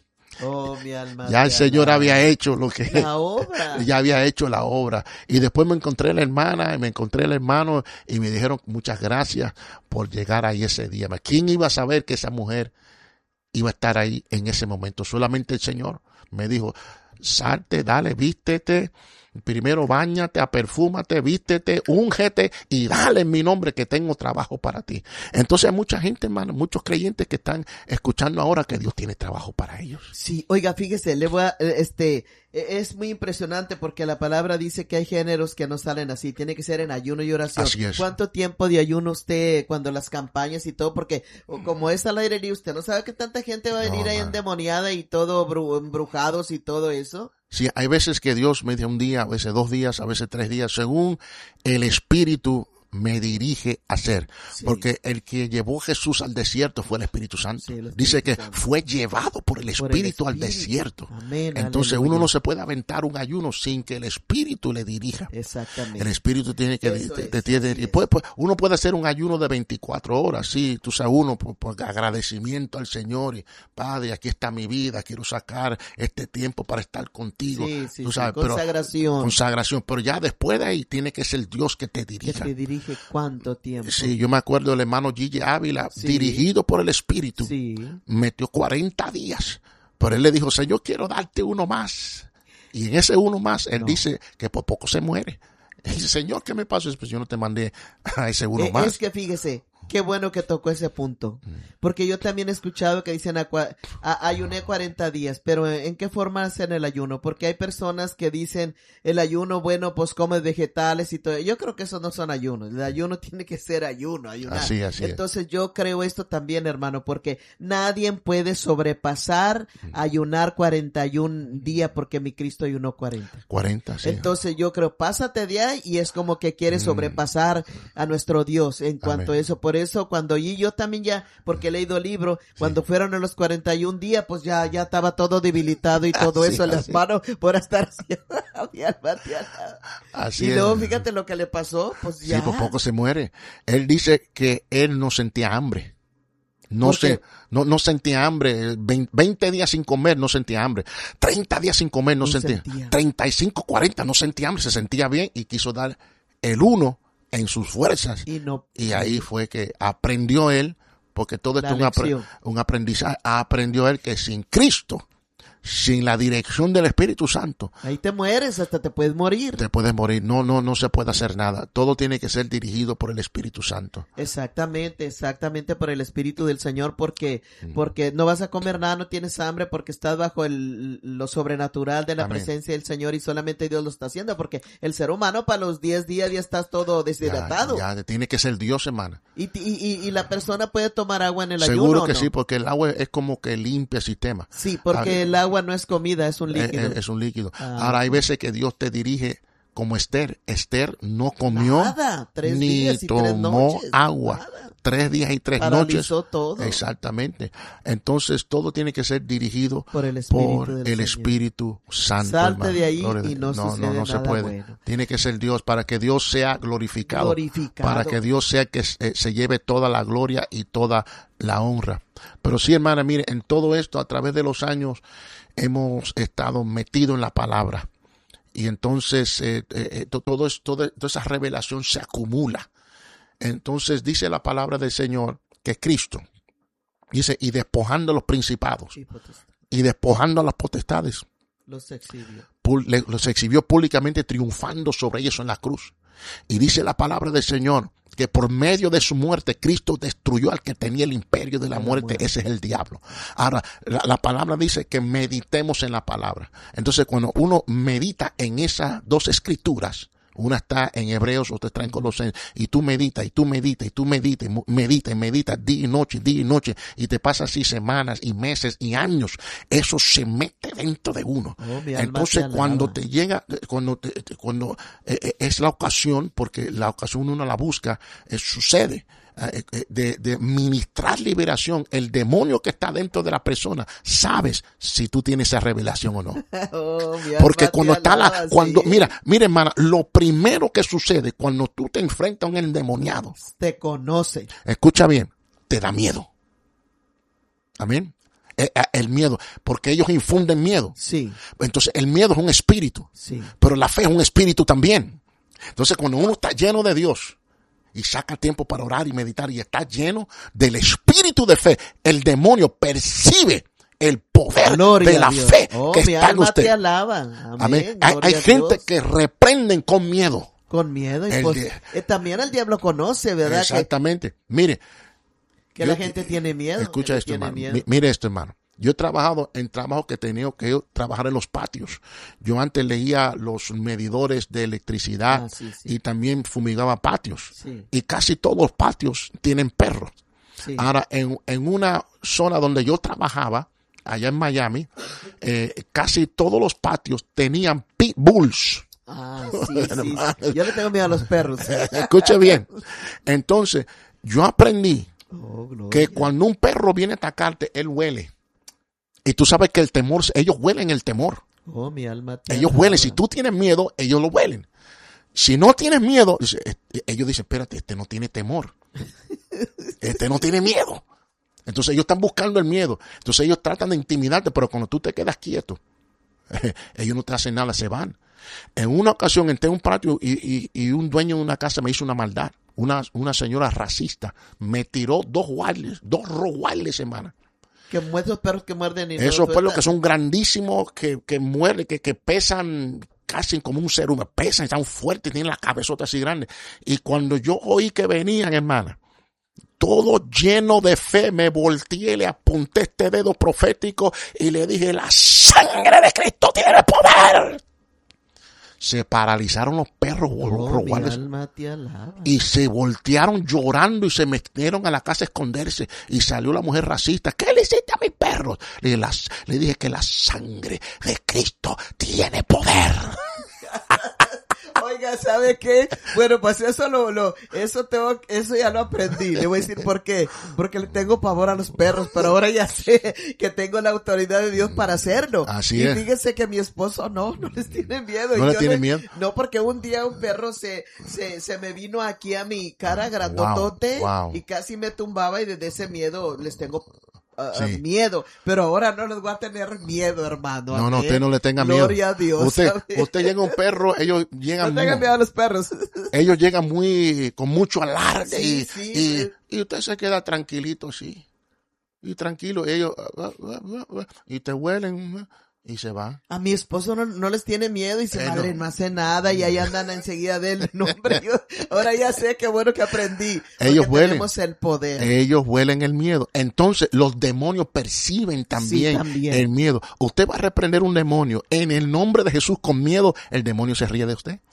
S1: Oh, mi alma.
S2: Ya el Señor había hecho lo que
S1: la obra.
S2: Ya había hecho la obra. Y después me encontré la hermana y me encontré el hermano y me dijeron muchas gracias por llegar ahí ese día. ¿Quién iba a saber que esa mujer iba a estar ahí en ese momento? Solamente el Señor me dijo, salte, dale, vístete. Primero báñate, aperfúmate, vístete, úngete y dale en mi nombre que tengo trabajo para ti. Entonces hay mucha gente, hermano, muchos creyentes que están escuchando ahora que Dios tiene trabajo para ellos.
S1: Sí, oiga, fíjese, le voy a, este, es muy impresionante porque la palabra dice que hay géneros que no salen así, tiene que ser en ayuno y oración.
S2: Así es.
S1: ¿Cuánto tiempo de ayuno usted cuando las campañas y todo? Porque como es al aire libre, usted no sabe que tanta gente va a venir no, ahí man. endemoniada y todo embrujados y todo eso.
S2: Sí, hay veces que Dios me dice un día, a veces dos días, a veces tres días, según el Espíritu me dirige a hacer. Sí. Porque el que llevó a Jesús al desierto fue el Espíritu Santo. Sí, el Espíritu Dice que Santo. Fue llevado por el Espíritu, por el Espíritu. al desierto.
S1: Amén,
S2: Entonces
S1: aleluya.
S2: Uno no se puede aventar un ayuno sin que el Espíritu le dirija.
S1: Exactamente.
S2: El Espíritu tiene que...
S1: Eso
S2: te,
S1: es,
S2: te, tiene,
S1: es.
S2: Pues, pues, uno puede hacer un ayuno de veinticuatro horas, sí, tú sabes, uno por, por agradecimiento al Señor. Y, Padre, aquí está mi vida, quiero sacar este tiempo para estar contigo.
S1: Sí, sí,
S2: tú
S1: sí.
S2: sabes,
S1: consagración.
S2: Pero, consagración. Pero ya después de ahí tiene que ser Dios que te dirija.
S1: Que te dirige cuánto tiempo.
S2: Sí, yo me acuerdo del hermano Gigi Ávila, sí. dirigido por el Espíritu,
S1: sí.
S2: metió cuarenta días, pero él le dijo, Señor, quiero darte uno más. Y en ese uno más, él no. dice que por poco se muere. Y dice, Señor, ¿qué me pasó? Pues yo no te mandé a ese uno
S1: eh,
S2: más.
S1: Es que fíjese, qué bueno que tocó ese punto. Porque yo también he escuchado que dicen a, a, ayuné cuarenta días, pero ¿en qué forma hacen el ayuno? Porque hay personas que dicen el ayuno, bueno, pues comes vegetales y todo. Yo creo que esos no son ayunos. El ayuno tiene que ser ayuno, ayunar.
S2: Así, así
S1: Entonces
S2: es.
S1: yo creo esto también, hermano, porque nadie puede sobrepasar ayunar cuarenta y un días porque mi Cristo ayunó cuarenta.
S2: cuarenta, sí.
S1: Entonces yo creo, pásate de ahí y es como que quiere sobrepasar a nuestro Dios en cuanto Amén. a eso. Por eso cuando y yo también ya, porque he leído el libro, sí. cuando fueron a los cuarenta y un días, pues ya, ya estaba todo debilitado y todo así, eso en las manos por estar así. Y luego es. Fíjate lo que le pasó, pues ya.
S2: Sí, por poco se muere. Él dice que él no sentía hambre. No se, no, no sentía hambre. veinte días sin comer, no sentía hambre. treinta días sin comer, no, no sentía. sentía. treinta y cinco, cuarenta, no sentía hambre, se sentía bien y quiso dar el uno en sus fuerzas.
S1: Y, no,
S2: y ahí fue que aprendió él, porque todo esto es un, apre, un aprendizaje, aprendió él que sin Cristo, sin la dirección del Espíritu Santo,
S1: ahí te mueres, hasta te puedes morir.
S2: Te puedes morir, no, no, no se puede hacer nada. Todo tiene que ser dirigido por el Espíritu Santo.
S1: Exactamente, exactamente por el Espíritu del Señor, porque, mm. porque no vas a comer nada, no tienes hambre, porque estás bajo el, lo sobrenatural de la Amén. presencia del Señor y solamente Dios lo está haciendo, porque el ser humano para los diez días ya estás todo deshidratado.
S2: Ya, ya, tiene que ser Dios, hermana.
S1: Y, y, y la persona puede tomar agua en el
S2: Seguro
S1: ayuno.
S2: Seguro que
S1: ¿no?
S2: sí, porque el agua es como que limpia el sistema.
S1: Sí, porque ah, el agua no es comida, es un líquido.
S2: Es, es un líquido.
S1: Ah,
S2: Ahora hay veces que Dios te dirige como Esther. Esther no comió
S1: nada, tres
S2: ni
S1: días y
S2: tomó
S1: tres noches,
S2: agua.
S1: Nada.
S2: Tres días y tres
S1: Paralizó
S2: noches.
S1: todo.
S2: Exactamente. Entonces todo tiene que ser dirigido
S1: por el Espíritu,
S2: por el Espíritu Santo.
S1: Salte
S2: hermano.
S1: de ahí
S2: Gloria
S1: y no,
S2: no,
S1: sucede
S2: no, no
S1: nada
S2: se puede.
S1: Bueno.
S2: Tiene que ser Dios para que Dios sea glorificado,
S1: glorificado.
S2: Para que Dios sea que se, se lleve toda la gloria y toda la honra. Pero sí, hermana, mire, en todo esto, a través de los años, hemos estado metidos en la palabra. Y entonces eh, eh, todo, esto, toda esa revelación se acumula. Entonces dice la palabra del Señor que Cristo, dice, y despojando a los principados, y despojando a las potestades,
S1: los exhibió.
S2: los exhibió públicamente, triunfando sobre ellos en la cruz. Y dice la palabra del Señor que por medio de su muerte Cristo destruyó al que tenía el imperio de la muerte, muerte. Ese es el diablo. Ahora, la, la palabra dice que meditemos en la palabra. Entonces, cuando uno medita en esas dos escrituras, una está en Hebreos, otra está en Colosenses, y tú meditas, y tú meditas, y tú meditas, y meditas, y meditas día y noche, día y noche, y te pasas así semanas y meses y años. Eso se mete dentro de uno. Oh, entonces, cuando te llega, cuando te, cuando eh, es la ocasión, porque la ocasión uno la busca, eh, sucede. De, de ministrar liberación, el demonio que está dentro de la persona, sabes si tú tienes esa revelación o no. Oh, porque cuando está la, cuando, sí. mira, mira hermana, lo primero que sucede cuando tú te enfrentas a un endemoniado,
S1: te conoce.
S2: Escucha bien, te da miedo. Amén. El, el miedo, porque ellos infunden miedo.
S1: Sí.
S2: Entonces el miedo es un espíritu.
S1: Sí.
S2: Pero la fe es un espíritu también. Entonces cuando uno está lleno de Dios, y saca tiempo para orar y meditar y está lleno del espíritu de fe, el demonio percibe el poder Gloria de la fe
S1: oh,
S2: que está en usted.
S1: Te alaba. Amén.
S2: Amén. Hay, hay gente que reprenden con miedo.
S1: Con miedo. Y pues, eh, también el diablo conoce, ¿verdad?
S2: Exactamente. Que, Mire.
S1: Que yo, la gente tiene miedo.
S2: Escucha esto, hermano. Miedo. Mire esto, hermano. Yo he trabajado en trabajos que he tenido que trabajar en los patios. Yo antes leía los medidores de electricidad ah, sí, sí. y también fumigaba patios.
S1: Sí.
S2: Y casi todos los patios tienen perros.
S1: Sí.
S2: Ahora, en, en una zona donde yo trabajaba, allá en Miami, eh, casi todos los patios tenían pitbulls.
S1: Ah, sí, sí, sí. Yo le tengo miedo a los perros.
S2: Escuche bien. Entonces, yo aprendí oh, que cuando un perro viene a atacarte, él huele. Y tú sabes que el temor, ellos huelen el temor.
S1: Oh, mi alma.
S2: Ellos huelen. Si tú tienes miedo, ellos lo huelen. Si no tienes miedo, ellos dicen, espérate, este no tiene temor. Este no tiene miedo. Entonces ellos están buscando el miedo. Entonces ellos tratan de intimidarte, pero cuando tú te quedas quieto, ellos no te hacen nada, se van. En una ocasión entré en un patio y, y, y un dueño de una casa me hizo una maldad. Una, una señora racista me tiró dos guardias, dos rottweilers, hermana.
S1: Que esos perros que muerden. Y
S2: esos perros que son grandísimos, que, que muerden, que, que pesan casi como un ser humano. Pesan, están fuertes, tienen la cabezota así grande. Y cuando yo oí que venían, hermana, todo lleno de fe, me volteé, le apunté este dedo profético y le dije, la sangre de Cristo tiene poder. Se paralizaron los perros
S1: oh,
S2: y se voltearon llorando y se metieron a la casa a esconderse y salió la mujer racista. ¿Qué le hiciste a mis perros? Le dije, las, le dije que la sangre de Cristo tiene poder.
S1: Oiga, ¿sabe qué? Bueno, pues eso lo, lo, eso tengo, eso ya lo aprendí. Le voy a decir por qué. Porque le tengo pavor a los perros, pero ahora ya sé que tengo la autoridad de Dios para hacerlo.
S2: Así
S1: y
S2: es.
S1: fíjese que mi esposo no, no les tiene miedo.
S2: ¿No le tiene miedo?
S1: No, porque un día un perro se, se, se me vino aquí a mi cara grandotote
S2: wow, wow.
S1: y casi me tumbaba y desde ese miedo les tengo Uh,
S2: sí.
S1: miedo, pero ahora no les voy a tener miedo, hermano.
S2: No, no, usted no le tenga miedo.
S1: Gloria a Dios.
S2: Usted, usted llega a un perro, ellos llegan.
S1: No tengan miedo a los perros.
S2: Ellos llegan muy, con mucho alarde
S1: sí,
S2: y,
S1: sí,
S2: y,
S1: sí.
S2: y usted se queda tranquilito, sí. Y tranquilo, ellos, y te huelen, y se van.
S1: A mi esposo no, no les tiene miedo y dice, eh, madre, no. no hace nada y ahí andan enseguida de él. No, hombre, yo, ahora ya sé qué bueno que aprendí.
S2: Ellos huelen.
S1: Tenemos el poder.
S2: Ellos huelen el miedo. Entonces, los demonios perciben también,
S1: sí, también
S2: el miedo. Usted va a reprender un demonio en el nombre de Jesús con miedo, el demonio se ríe de usted.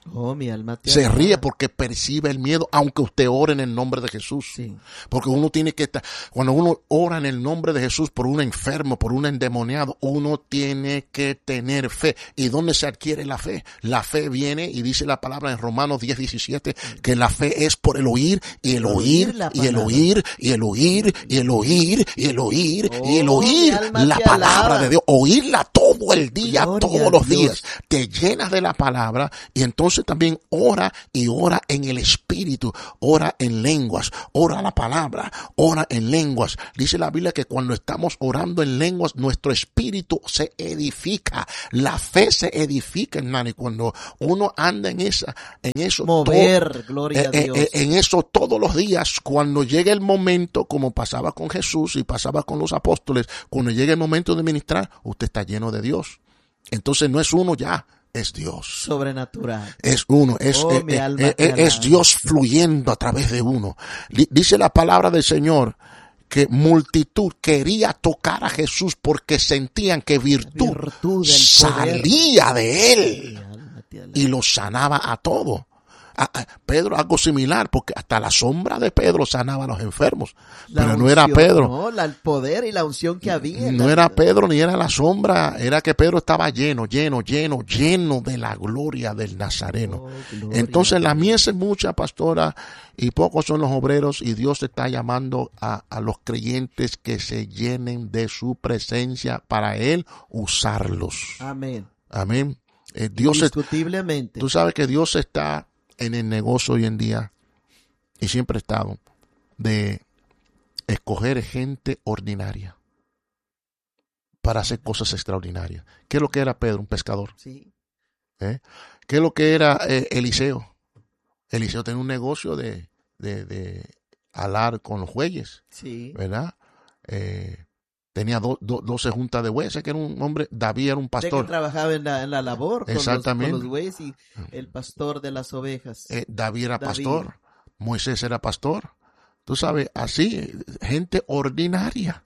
S1: Oh, mi alma te
S2: Se ríe porque percibe el miedo, aunque usted ore en el nombre de Jesús.
S1: Sí.
S2: Porque uno tiene que estar, cuando uno ora en el nombre de Jesús por un enfermo, por un endemoniado, uno tiene que tener fe. ¿Y dónde se adquiere la fe? La fe viene, y dice la palabra en Romanos diez, diecisiete, que la fe es por el oír, y el oír, y el oír, y el oír, y el oír, y el oír, y el oír la palabra de Dios. Oírla todo el día, todos los días. Te llenas de la palabra, y entonces también ora y ora en el espíritu, ora en lenguas, ora la palabra, ora en lenguas. Dice la Biblia que cuando estamos orando en lenguas, nuestro espíritu se edifica, la fe se edifica, hermano, y cuando uno anda en esa, en eso,
S1: mover,
S2: todo,
S1: gloria
S2: eh,
S1: a Dios.
S2: Eh, en eso todos los días, cuando llegue el momento, como pasaba con Jesús y pasaba con los apóstoles, cuando llegue el momento de ministrar, usted está lleno de Dios. Entonces no es uno ya, es Dios.
S1: Sobrenatural.
S2: Es uno, es,
S1: oh,
S2: eh, eh, eh, es Dios fluyendo a través de uno. Dice la palabra del Señor que multitud quería tocar a Jesús porque sentían que virtud, virtud salía de él y los sanaba a todos. A, a Pedro algo similar, porque hasta la sombra de Pedro sanaba a los enfermos, la pero unción, no era Pedro,
S1: no, la, el poder y la unción que había,
S2: no era Pedro ni era la sombra, era que Pedro estaba lleno, lleno, lleno, lleno de la gloria del Nazareno. Oh, entonces la mies es mucha, pastora, y pocos son los obreros, y Dios está llamando a, a los creyentes que se llenen de su presencia para Él usarlos.
S1: Amén.
S2: Amén. Eh, Dios
S1: indiscutiblemente.
S2: Es, tú sabes que Dios está en el negocio hoy en día, y siempre ha estado, de escoger gente ordinaria para hacer cosas extraordinarias. ¿Qué es lo que era Pedro? Un pescador.
S1: Sí.
S2: ¿Eh? ¿Qué es lo que era eh, Eliseo? Eliseo tenía un negocio de, de, de alar con los bueyes.
S1: Sí.
S2: ¿Verdad? Eh, tenía do, do, doce juntas de bueyes, que era un hombre. David era un pastor.
S1: De que trabajaba en la, en la labor con
S2: Exactamente.
S1: Los, con los bueyes y el pastor de las ovejas.
S2: Eh, David era
S1: David.
S2: pastor, Moisés era pastor. Tú sabes, así, gente ordinaria.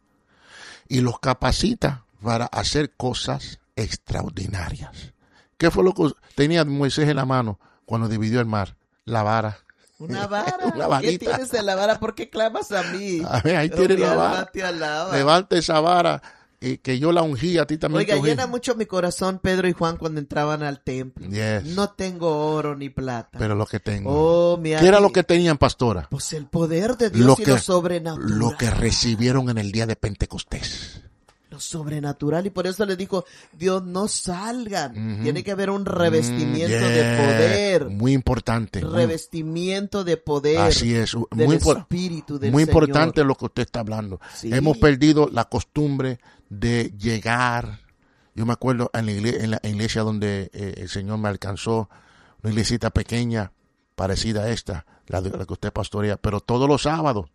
S2: Y los capacita para hacer cosas extraordinarias. ¿Qué fue lo que tenía Moisés en la mano cuando dividió el mar? La vara.
S1: Una vara.
S2: Una varita.
S1: ¿Qué tienes en la vara? ¿Por qué clamas a mí?
S2: A ver, ahí tienes la vara. Levanta esa vara y que yo la ungí, a ti también.
S1: Oiga, llena mucho mi corazón Pedro y Juan cuando entraban al templo.
S2: Yes.
S1: No tengo oro ni plata.
S2: Pero lo que tengo.
S1: Oh, mi
S2: ¿Qué era lo que tenían, pastora?
S1: Pues el poder de Dios
S2: lo
S1: y
S2: que,
S1: lo sobrenatural.
S2: Lo que recibieron en el día de Pentecostés.
S1: Lo sobrenatural, y por eso le dijo, Dios, no salgan. Mm-hmm. Tiene que haber un revestimiento mm, yeah. de poder.
S2: Muy importante.
S1: Revestimiento de poder.
S2: Así es.
S1: Del
S2: muy
S1: espíritu del
S2: Muy
S1: Señor.
S2: importante lo que usted está hablando.
S1: Sí.
S2: Hemos perdido la costumbre de llegar. Yo me acuerdo en la iglesia, en la iglesia donde eh, el Señor me alcanzó, una iglesita pequeña, parecida a esta, la, de, la que usted pastorea, pero todos los sábados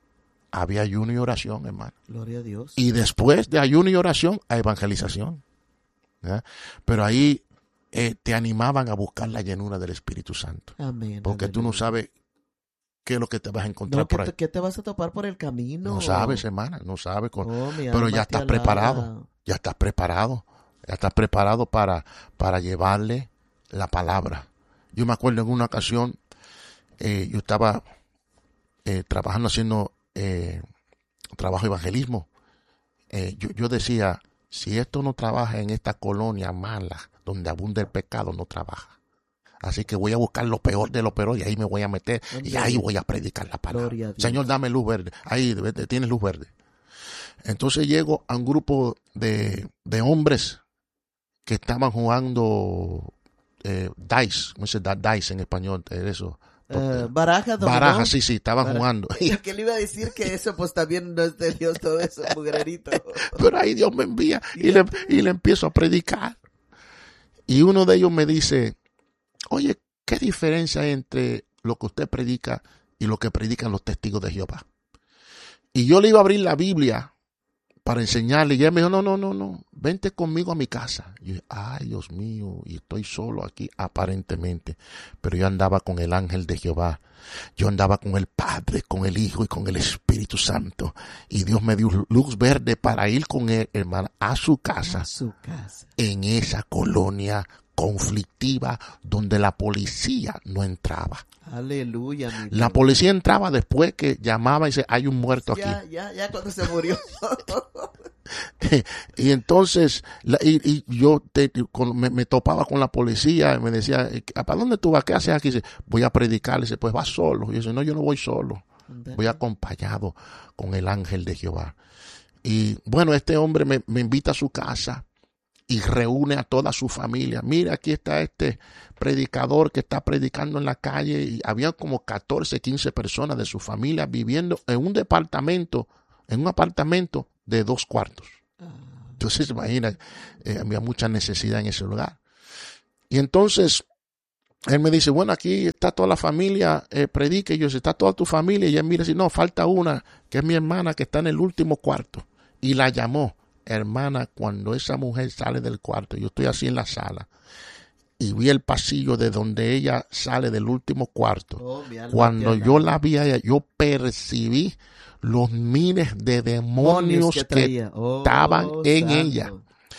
S2: había ayuno y oración, hermano.
S1: Gloria a Dios.
S2: Y después de ayuno y oración, a evangelización. ¿Ya? Pero ahí eh, te animaban a buscar la llenura del Espíritu Santo.
S1: Amén.
S2: Porque
S1: aleluya.
S2: Tú no sabes qué es lo que te vas a encontrar
S1: no,
S2: por ahí.
S1: Te, ¿Qué te vas a topar por el camino?
S2: No sabes, hermana, no sabes. Con...
S1: Oh,
S2: pero ya estás preparado. Ya estás preparado. Ya estás preparado para, para llevarle la palabra. Yo me acuerdo en una ocasión, eh, yo estaba eh, trabajando haciendo Eh, trabajo evangelismo. Eh, yo, yo decía, si esto no trabaja en esta colonia mala, donde abunda el pecado, no trabaja. Así que voy a buscar lo peor de lo peor y ahí me voy a meter y ahí voy a predicar la palabra. Señor, dame luz verde. Ahí tienes luz verde. Entonces llego a un grupo de, de hombres que estaban jugando eh, dice, ¿cómo se dice dice en español? Eso.
S1: Uh, baraja, dominó.
S2: Baraja, sí, sí, estaban
S1: Baraja.
S2: jugando.
S1: ¿Qué le iba a decir? Que eso pues también no es de Dios, todo eso, mujerito.
S2: Pero ahí Dios me envía y le, y le empiezo a predicar. Y uno de ellos me dice, oye, ¿qué diferencia hay entre lo que usted predica y lo que predican los testigos de Jehová? Y yo le iba a abrir la Biblia para enseñarle, y él me dijo, no, no, no, no, vente conmigo a mi casa. Y yo, ay, Dios mío, y estoy solo aquí, aparentemente. Pero yo andaba con el ángel de Jehová. Yo andaba con el Padre, con el Hijo y con el Espíritu Santo. Y Dios me dio luz verde para ir con él, hermano, a su casa.
S1: A su casa.
S2: En esa colonia conflictiva, donde la policía no entraba.
S1: Aleluya. Mi
S2: la policía entraba después que llamaba y dice, hay un muerto
S1: ya,
S2: aquí.
S1: Ya, ya cuando se murió.
S2: Y entonces, la, y, y yo te, con, me, me topaba con la policía y me decía, ¿para dónde tú vas? ¿Qué haces aquí? Y dice, voy a predicar. Y dice, pues vas solo. Y yo dice, no, yo no voy solo. Voy acompañado con el ángel de Jehová. Y bueno, este hombre me, me invita a su casa y reúne a toda su familia. Mira, aquí está este predicador que está predicando en la calle. Y había como catorce, quince personas de su familia viviendo en un departamento, en un apartamento de dos cuartos. Entonces, imagina, eh, había mucha necesidad en ese lugar. Y entonces, él me dice, bueno, aquí está toda la familia, eh, predique. Y yo, está toda tu familia. Y él mira y dice, no, falta una, que es mi hermana, que está en el último cuarto. Y la llamó. Hermana, cuando esa mujer sale del cuarto, yo estoy así en la sala, y vi el pasillo de donde ella sale del último cuarto. Oh, cuando yo la vi a ella, yo percibí los miles de demonios que, que oh, estaban en santo. ella.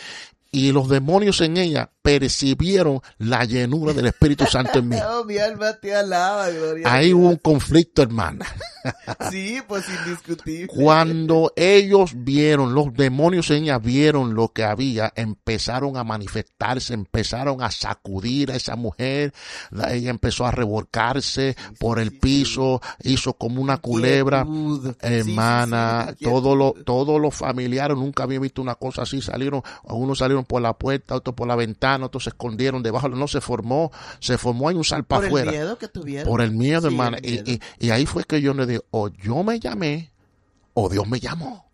S2: Y los demonios en ella percibieron la llenura del Espíritu Santo en mí.
S1: Oh, mi alma te alaba, gloria.
S2: Ahí hubo un conflicto, hermana.
S1: Sí, pues indiscutible.
S2: Cuando ellos vieron, los demonios en ella vieron lo que había, empezaron a manifestarse, empezaron a sacudir a esa mujer. Ella empezó a revolcarse sí, por el sí, piso, sí. hizo como una culebra. Quietud. Hermana, sí, sí, sí, todos los todos los familiares, nunca habían visto una cosa así. Salieron, algunos salieron por la puerta, otros por la ventana, otros se escondieron debajo, no se formó, se formó ahí un salpa afuera.
S1: Por el miedo que tuvieron.
S2: Por el miedo, sí, hermana.
S1: El miedo.
S2: Y, y, y ahí fue que yo le dije, o yo me llamé, o Dios me llamó.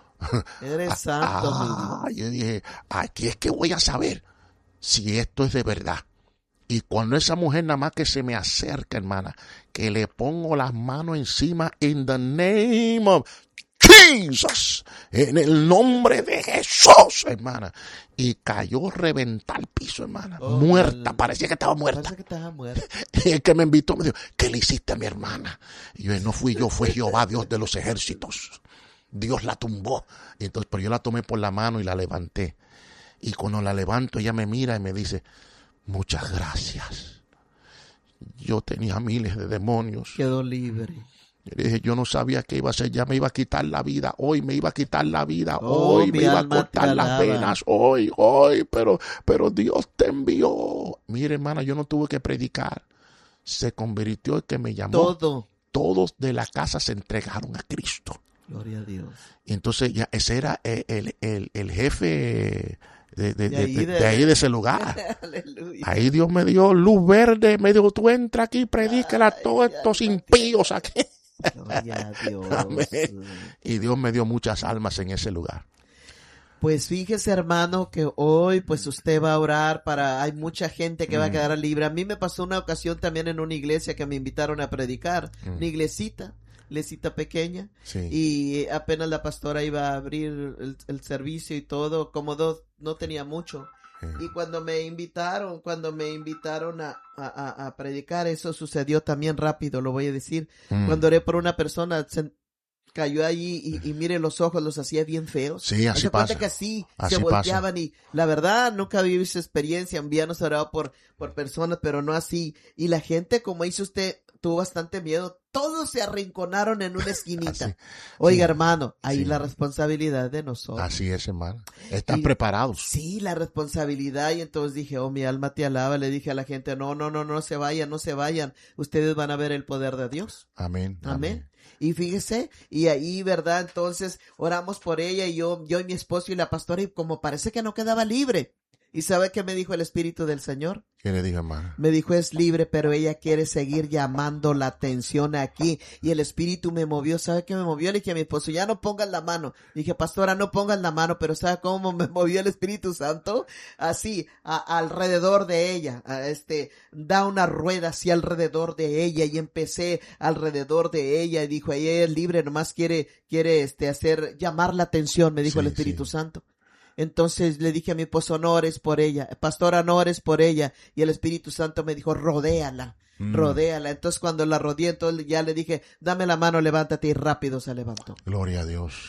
S1: Eres santo,
S2: ah, mi Dios. Yo dije, aquí es que voy a saber si esto es de verdad. Y cuando esa mujer nada más que se me acerca, hermana, que le pongo las manos encima, in the name of Jesus, en el nombre de Jesús, hermana. Y cayó reventar el piso, hermana. Oh, muerta, el... parecía que estaba muerta.
S1: Parece que estaba muerta.
S2: Y el que me invitó me dijo, ¿qué le hiciste a mi hermana? Y yo, no fui yo, fue Jehová, Dios de los ejércitos. Dios la tumbó. Y entonces, pero yo la tomé por la mano y la levanté. Y cuando la levanto, ella me mira y me dice, muchas gracias. Yo tenía miles de demonios.
S1: Quedó libre.
S2: Yo dije, yo no sabía qué iba a hacer, ya me iba a quitar la vida, hoy me iba a quitar la vida, oh, hoy me iba a cortar las venas, hoy, hoy, pero, pero Dios te envió. Mire, hermana, yo no tuve que predicar, se convirtió el que me llamó.
S1: Todo.
S2: Todos de la casa se entregaron a Cristo.
S1: Gloria a Dios.
S2: Y entonces ya ese era el, el, el, el jefe de, de, de, ahí de, de, de ahí de ese lugar. Ahí Dios me dio luz verde, me dijo, tú entra aquí, predícala a todos estos impíos aquí.
S1: Gloria a Dios.
S2: Amén. Y Dios me dio muchas almas en ese lugar.
S1: Pues fíjese, hermano, que hoy pues usted va a orar para, hay mucha gente que mm. va a quedar libre. A mí me pasó una ocasión también en una iglesia que me invitaron a predicar, mm. una iglesita, iglesita pequeña, sí. Y apenas la pastora iba a abrir el, el servicio y todo, como dos, no tenía mucho. Sí. Y cuando me invitaron, cuando me invitaron a, a, a predicar, eso sucedió también rápido, lo voy a decir. Mm. Cuando oré por una persona, se cayó allí y, y mire los ojos, los hacía bien feos.
S2: Sí, así pasa.
S1: Que así,
S2: así
S1: se volteaban
S2: pasa.
S1: Y la verdad nunca había visto experiencia, habíamos orado por, por personas, pero no así. Y la gente, como dice usted, tuvo bastante miedo. Todos se arrinconaron en una esquinita. Así, Oiga, sí, hermano, ahí sí. La responsabilidad de nosotros.
S2: Así es, hermano. Están
S1: y,
S2: preparados.
S1: Sí, la responsabilidad. Y entonces dije, oh, mi alma te alaba. Le dije a la gente, no, no, no, no se vayan, no se vayan. Ustedes van a ver el poder de Dios.
S2: Amén.
S1: Amén.
S2: Amén.
S1: Y fíjese, y ahí, ¿verdad? Entonces oramos por ella y yo, yo y mi esposo y la pastora, y como parece que no quedaba libre. ¿Y sabe qué me dijo el Espíritu del Señor?
S2: ¿Qué le dijo, hermano?
S1: Me dijo, es libre, pero ella quiere seguir llamando la atención aquí. Y el Espíritu me movió. ¿Sabe qué me movió? Le dije a mi esposo, ya no pongas la mano. Le dije, pastora, no pongas la mano, pero ¿sabe cómo me movió el Espíritu Santo? Así, a, alrededor de ella. A este, da una rueda así alrededor de ella. Y empecé alrededor de ella. Y dijo, ella es libre, nomás quiere, quiere este, hacer, llamar la atención, me dijo sí, el Espíritu sí. Santo. Entonces le dije a mi esposo, no ores por ella, pastora, no ores por ella. Y el Espíritu Santo me dijo, rodéala, mm. rodéala. Entonces cuando la rodeé, entonces ya le dije, dame la mano, levántate, y rápido se levantó.
S2: Gloria a Dios.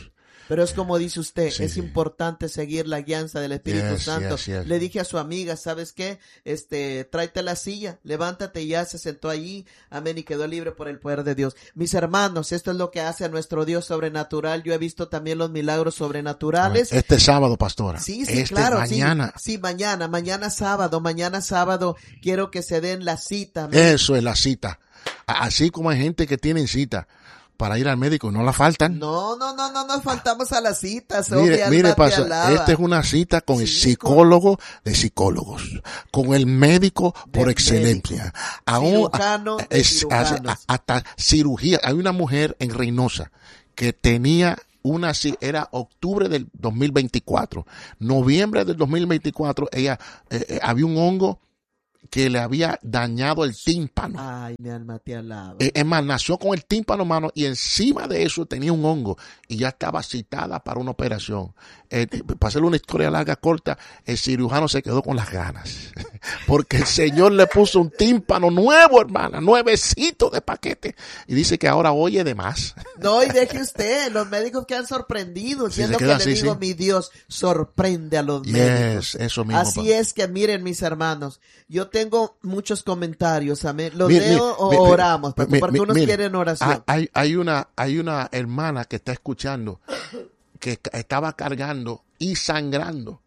S1: Pero es como dice usted,
S2: Sí,
S1: es
S2: sí.
S1: importante seguir la guianza del Espíritu
S2: Yes,
S1: Santo.
S2: yes, yes.
S1: Le dije a su amiga, ¿sabes qué? Este, tráete la silla, levántate, y ya se sentó allí, amén, y quedó libre por el poder de Dios. Mis hermanos, esto es lo que hace a nuestro Dios sobrenatural. Yo he visto también los milagros sobrenaturales.
S2: Este sábado, pastora.
S1: Sí, sí,
S2: este
S1: claro,
S2: mañana.
S1: sí, sí, mañana, mañana sábado, mañana sábado, quiero que se den la cita. Amén.
S2: Eso es la cita. Así como hay gente que tienen cita para ir al médico, no la faltan.
S1: No, no, no, no nos faltamos a las citas.
S2: Mire,
S1: oh,
S2: mire, pastor, esta es una cita con sí, el psicólogo con... de psicólogos, con el médico por de excelencia.
S1: Médico.
S2: Aún,
S1: cirujano de
S2: es, hasta, hasta cirugía. Hay una mujer en Reynosa que tenía una, era octubre del dos mil veinticuatro, noviembre del dos mil veinticuatro, ella, eh, eh, había un hongo que le había dañado el tímpano.
S1: Ay, mi alma te alaba.
S2: Es más, nació con el tímpano, mano, y encima de eso tenía un hongo y ya estaba citada para una operación. Eh, para hacerle una historia larga, corta, el cirujano se quedó con las ganas. Porque el Señor le puso un tímpano nuevo, hermana, nuevecito de paquete. Y dice que ahora oye de más.
S1: No, y deje usted, los médicos quedan sorprendidos.
S2: Sí,
S1: y es lo que
S2: así,
S1: le digo,
S2: sí.
S1: mi Dios, sorprende a los
S2: yes,
S1: médicos.
S2: Eso mismo,
S1: así
S2: papá.
S1: es que miren, mis hermanos, yo tengo muchos comentarios, amén. ¿Los
S2: mire,
S1: leo
S2: mire,
S1: o
S2: mire,
S1: oramos? Porque,
S2: mire,
S1: porque unos
S2: mire,
S1: quieren oración.
S2: Hay, hay, una, hay una hermana que está escuchando que estaba cargando y sangrando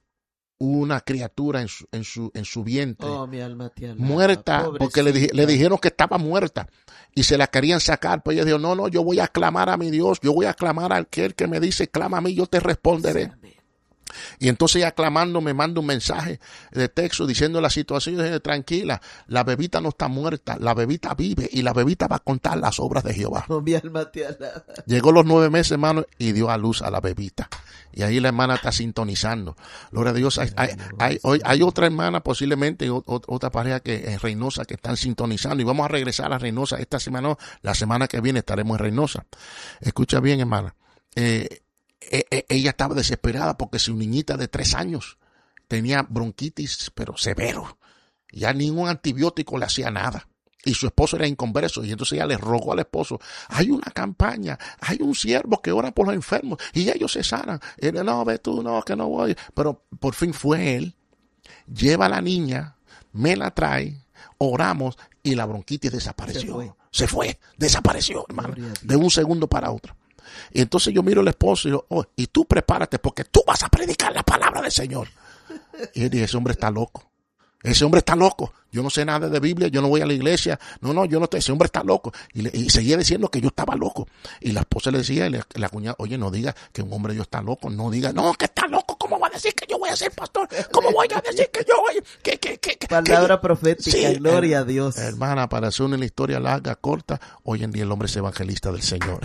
S2: una criatura en su, en su, en su vientre.
S1: Oh, mi alma te alaba,
S2: muerta,
S1: pobrecita.
S2: porque le, di, le dijeron que estaba muerta y se la querían sacar. Pues ella dijo, no, no, yo voy a clamar a mi Dios, yo voy a clamar a aquel que me dice, clama a mí, yo te responderé. Sí, y entonces ella clamando me manda un mensaje de texto diciendo la situación, dice, tranquila, la bebita no está muerta, la bebita vive y la bebita va a contar las obras de Jehová.
S1: Oh, mi alma te alaba.
S2: Llegó los nueve meses, hermano, y dio a luz a la bebita. Y ahí la hermana está sintonizando. Gloria a Dios. Hay, hay, hay, hay, hay otra hermana, posiblemente, o, o, otra pareja que en Reynosa que están sintonizando. Y vamos a regresar a Reynosa esta semana, no, la semana que viene estaremos en Reynosa. Escucha bien, hermana. Eh, eh, ella estaba desesperada porque su niñita de tres años tenía bronquitis, pero severo. Ya ningún antibiótico le hacía nada. Y su esposo era inconverso. Y entonces ella le rogó al esposo, hay una campaña, hay un siervo que ora por los enfermos y ellos se sanan. Y él, no, ve tú, no, que no voy. Pero por fin fue él, lleva a la niña, me la trae, oramos y la bronquitis desapareció. Se fue, se fue desapareció, hermano, de un segundo para otro. Y entonces yo miro al esposo y digo, oh, y tú prepárate porque tú vas a predicar la palabra del Señor. Y él dice, ese hombre está loco. Ese hombre está loco. Yo no sé nada de Biblia, yo no voy a la iglesia. No, no, yo no estoy. Ese hombre está loco. Y, le, y seguía diciendo que yo estaba loco. Y la esposa le decía, la, la cuñada, oye, no diga que un hombre yo está loco. No diga, no, que está loco. ¿Cómo va a decir que yo voy a ser pastor? ¿Cómo voy a decir que yo voy? Que, que, que, que,
S1: Palabra
S2: que,
S1: profética, sí, gloria
S2: her,
S1: a Dios.
S2: Hermana, para hacer una historia larga, corta, hoy en día el hombre es evangelista del Señor.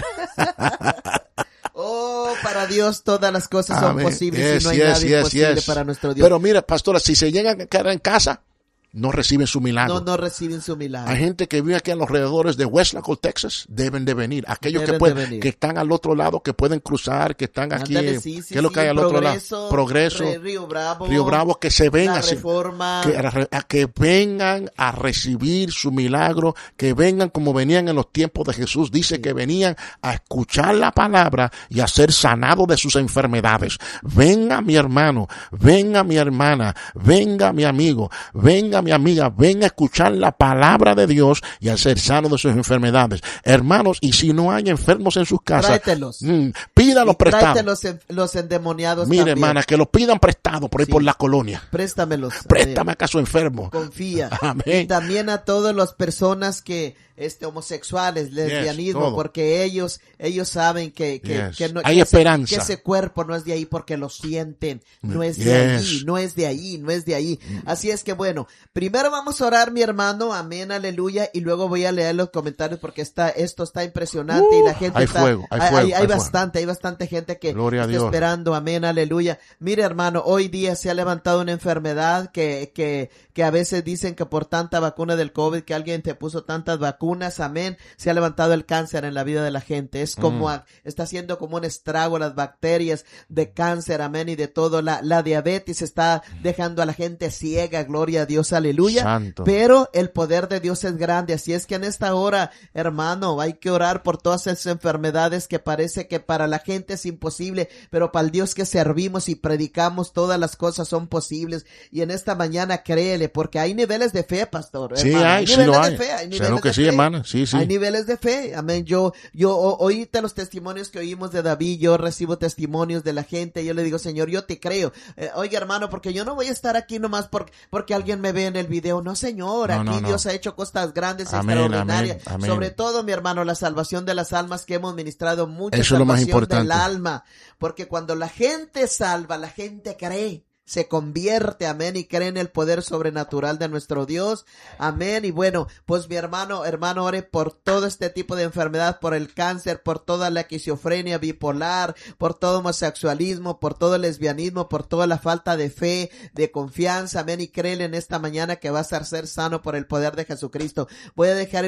S1: Oh, para Dios todas las cosas son
S2: Amén.
S1: posibles
S2: Yes,
S1: y no hay
S2: yes,
S1: nada
S2: yes,
S1: imposible
S2: yes.
S1: para nuestro Dios.
S2: Pero mira, pastora, si se llegan a quedar en casa, no reciben su milagro.
S1: No, no reciben su milagro.
S2: Hay gente que vive aquí en los alrededores de Westlaco, Texas, deben de venir. Aquellos
S1: deben
S2: que pueden, que están al otro lado, que pueden cruzar, que están aquí,
S1: Ándale, sí, sí,
S2: ¿qué es lo
S1: sí,
S2: que hay al
S1: Progreso,
S2: otro lado? Progreso,
S1: Re, Río Bravo,
S2: Río Bravo, que se vengan,
S1: la Reforma,
S2: que, a, que vengan a recibir su milagro, que vengan como venían en los tiempos de Jesús. Dice sí. que venían a escuchar la palabra y a ser sanados de sus enfermedades. Venga mi hermano, venga mi hermana, venga mi amigo, venga mi amiga, venga a escuchar la palabra de Dios y a ser sano de sus enfermedades. Hermanos, y si no hay enfermos en sus casas, mmm, pídalos prestados.
S1: Tráete los, en, los endemoniados
S2: Mire,
S1: también.
S2: hermana, que los pidan prestados por ahí sí. por la colonia.
S1: Préstamelos.
S2: Préstame acaso enfermo.
S1: Confía.
S2: Amén.
S1: Y también a todas las personas que este homosexuales, lesbianismo, yes, porque ellos ellos saben que que,
S2: yes.
S1: que no
S2: hay
S1: que
S2: esperanza.
S1: Ese, que ese cuerpo no es de ahí porque lo sienten, no es
S2: yes.
S1: de ahí, no es de ahí, no es de ahí. Así es que bueno, primero vamos a orar, mi hermano, amén, aleluya, y luego voy a leer los comentarios porque está esto está impresionante uh, y la gente
S2: hay
S1: está
S2: fuego, hay,
S1: hay,
S2: fuego,
S1: hay, hay,
S2: hay
S1: bastante,
S2: fuego.
S1: hay bastante gente que
S2: Gloria
S1: está
S2: a Dios.
S1: esperando, amén, aleluya. Mire, hermano, hoy día se ha levantado una enfermedad que que que a veces dicen que por tanta vacuna del COVID que alguien te puso tantas vacunas, amén. Se ha levantado el cáncer en la vida de la gente. Es como, mm. a, está haciendo como un estrago las bacterias de cáncer, amén, y de todo. La, la diabetes está dejando a la gente ciega, gloria a Dios, aleluya. aleluya.
S2: Santo.
S1: Pero el poder de Dios es grande, así es que en esta hora, hermano, hay que orar por todas esas enfermedades que parece que para la gente es imposible, pero para el Dios que servimos y predicamos, todas las cosas son posibles. Y en esta mañana créele, porque hay niveles de fe, pastor.
S2: Sí,
S1: hermano.
S2: hay,
S1: hay
S2: sí
S1: niveles
S2: lo
S1: de
S2: hay.
S1: fe, hay niveles
S2: Claro que
S1: de
S2: sí,
S1: fe.
S2: hermana, sí, sí.
S1: Hay niveles de fe, amén. Yo, yo o, oíste los testimonios que oímos de David, yo recibo testimonios de la gente, yo le digo, Señor, yo te creo. Eh, oiga, hermano, porque yo no voy a estar aquí nomás porque, porque alguien me ve en el video. No, Señor,
S2: no,
S1: aquí
S2: no, no.
S1: Dios ha hecho cosas grandes,
S2: Amén,
S1: extraordinarias.
S2: amén, amén.
S1: Sobre todo, mi hermano, la salvación de las almas que hemos ministrado, mucha
S2: Eso es lo más
S1: salvación
S2: importante.
S1: del alma. Porque cuando la gente salva, la gente cree. Se convierte, amén, y cree en el poder sobrenatural de nuestro Dios, amén. Y bueno, pues mi hermano, hermano, ore por todo este tipo de enfermedad, por el cáncer, por toda la esquizofrenia bipolar, por todo homosexualismo, por todo el lesbianismo, por toda la falta de fe, de confianza, amén, y créele en esta mañana que vas a ser sano por el poder de Jesucristo. Voy a dejar el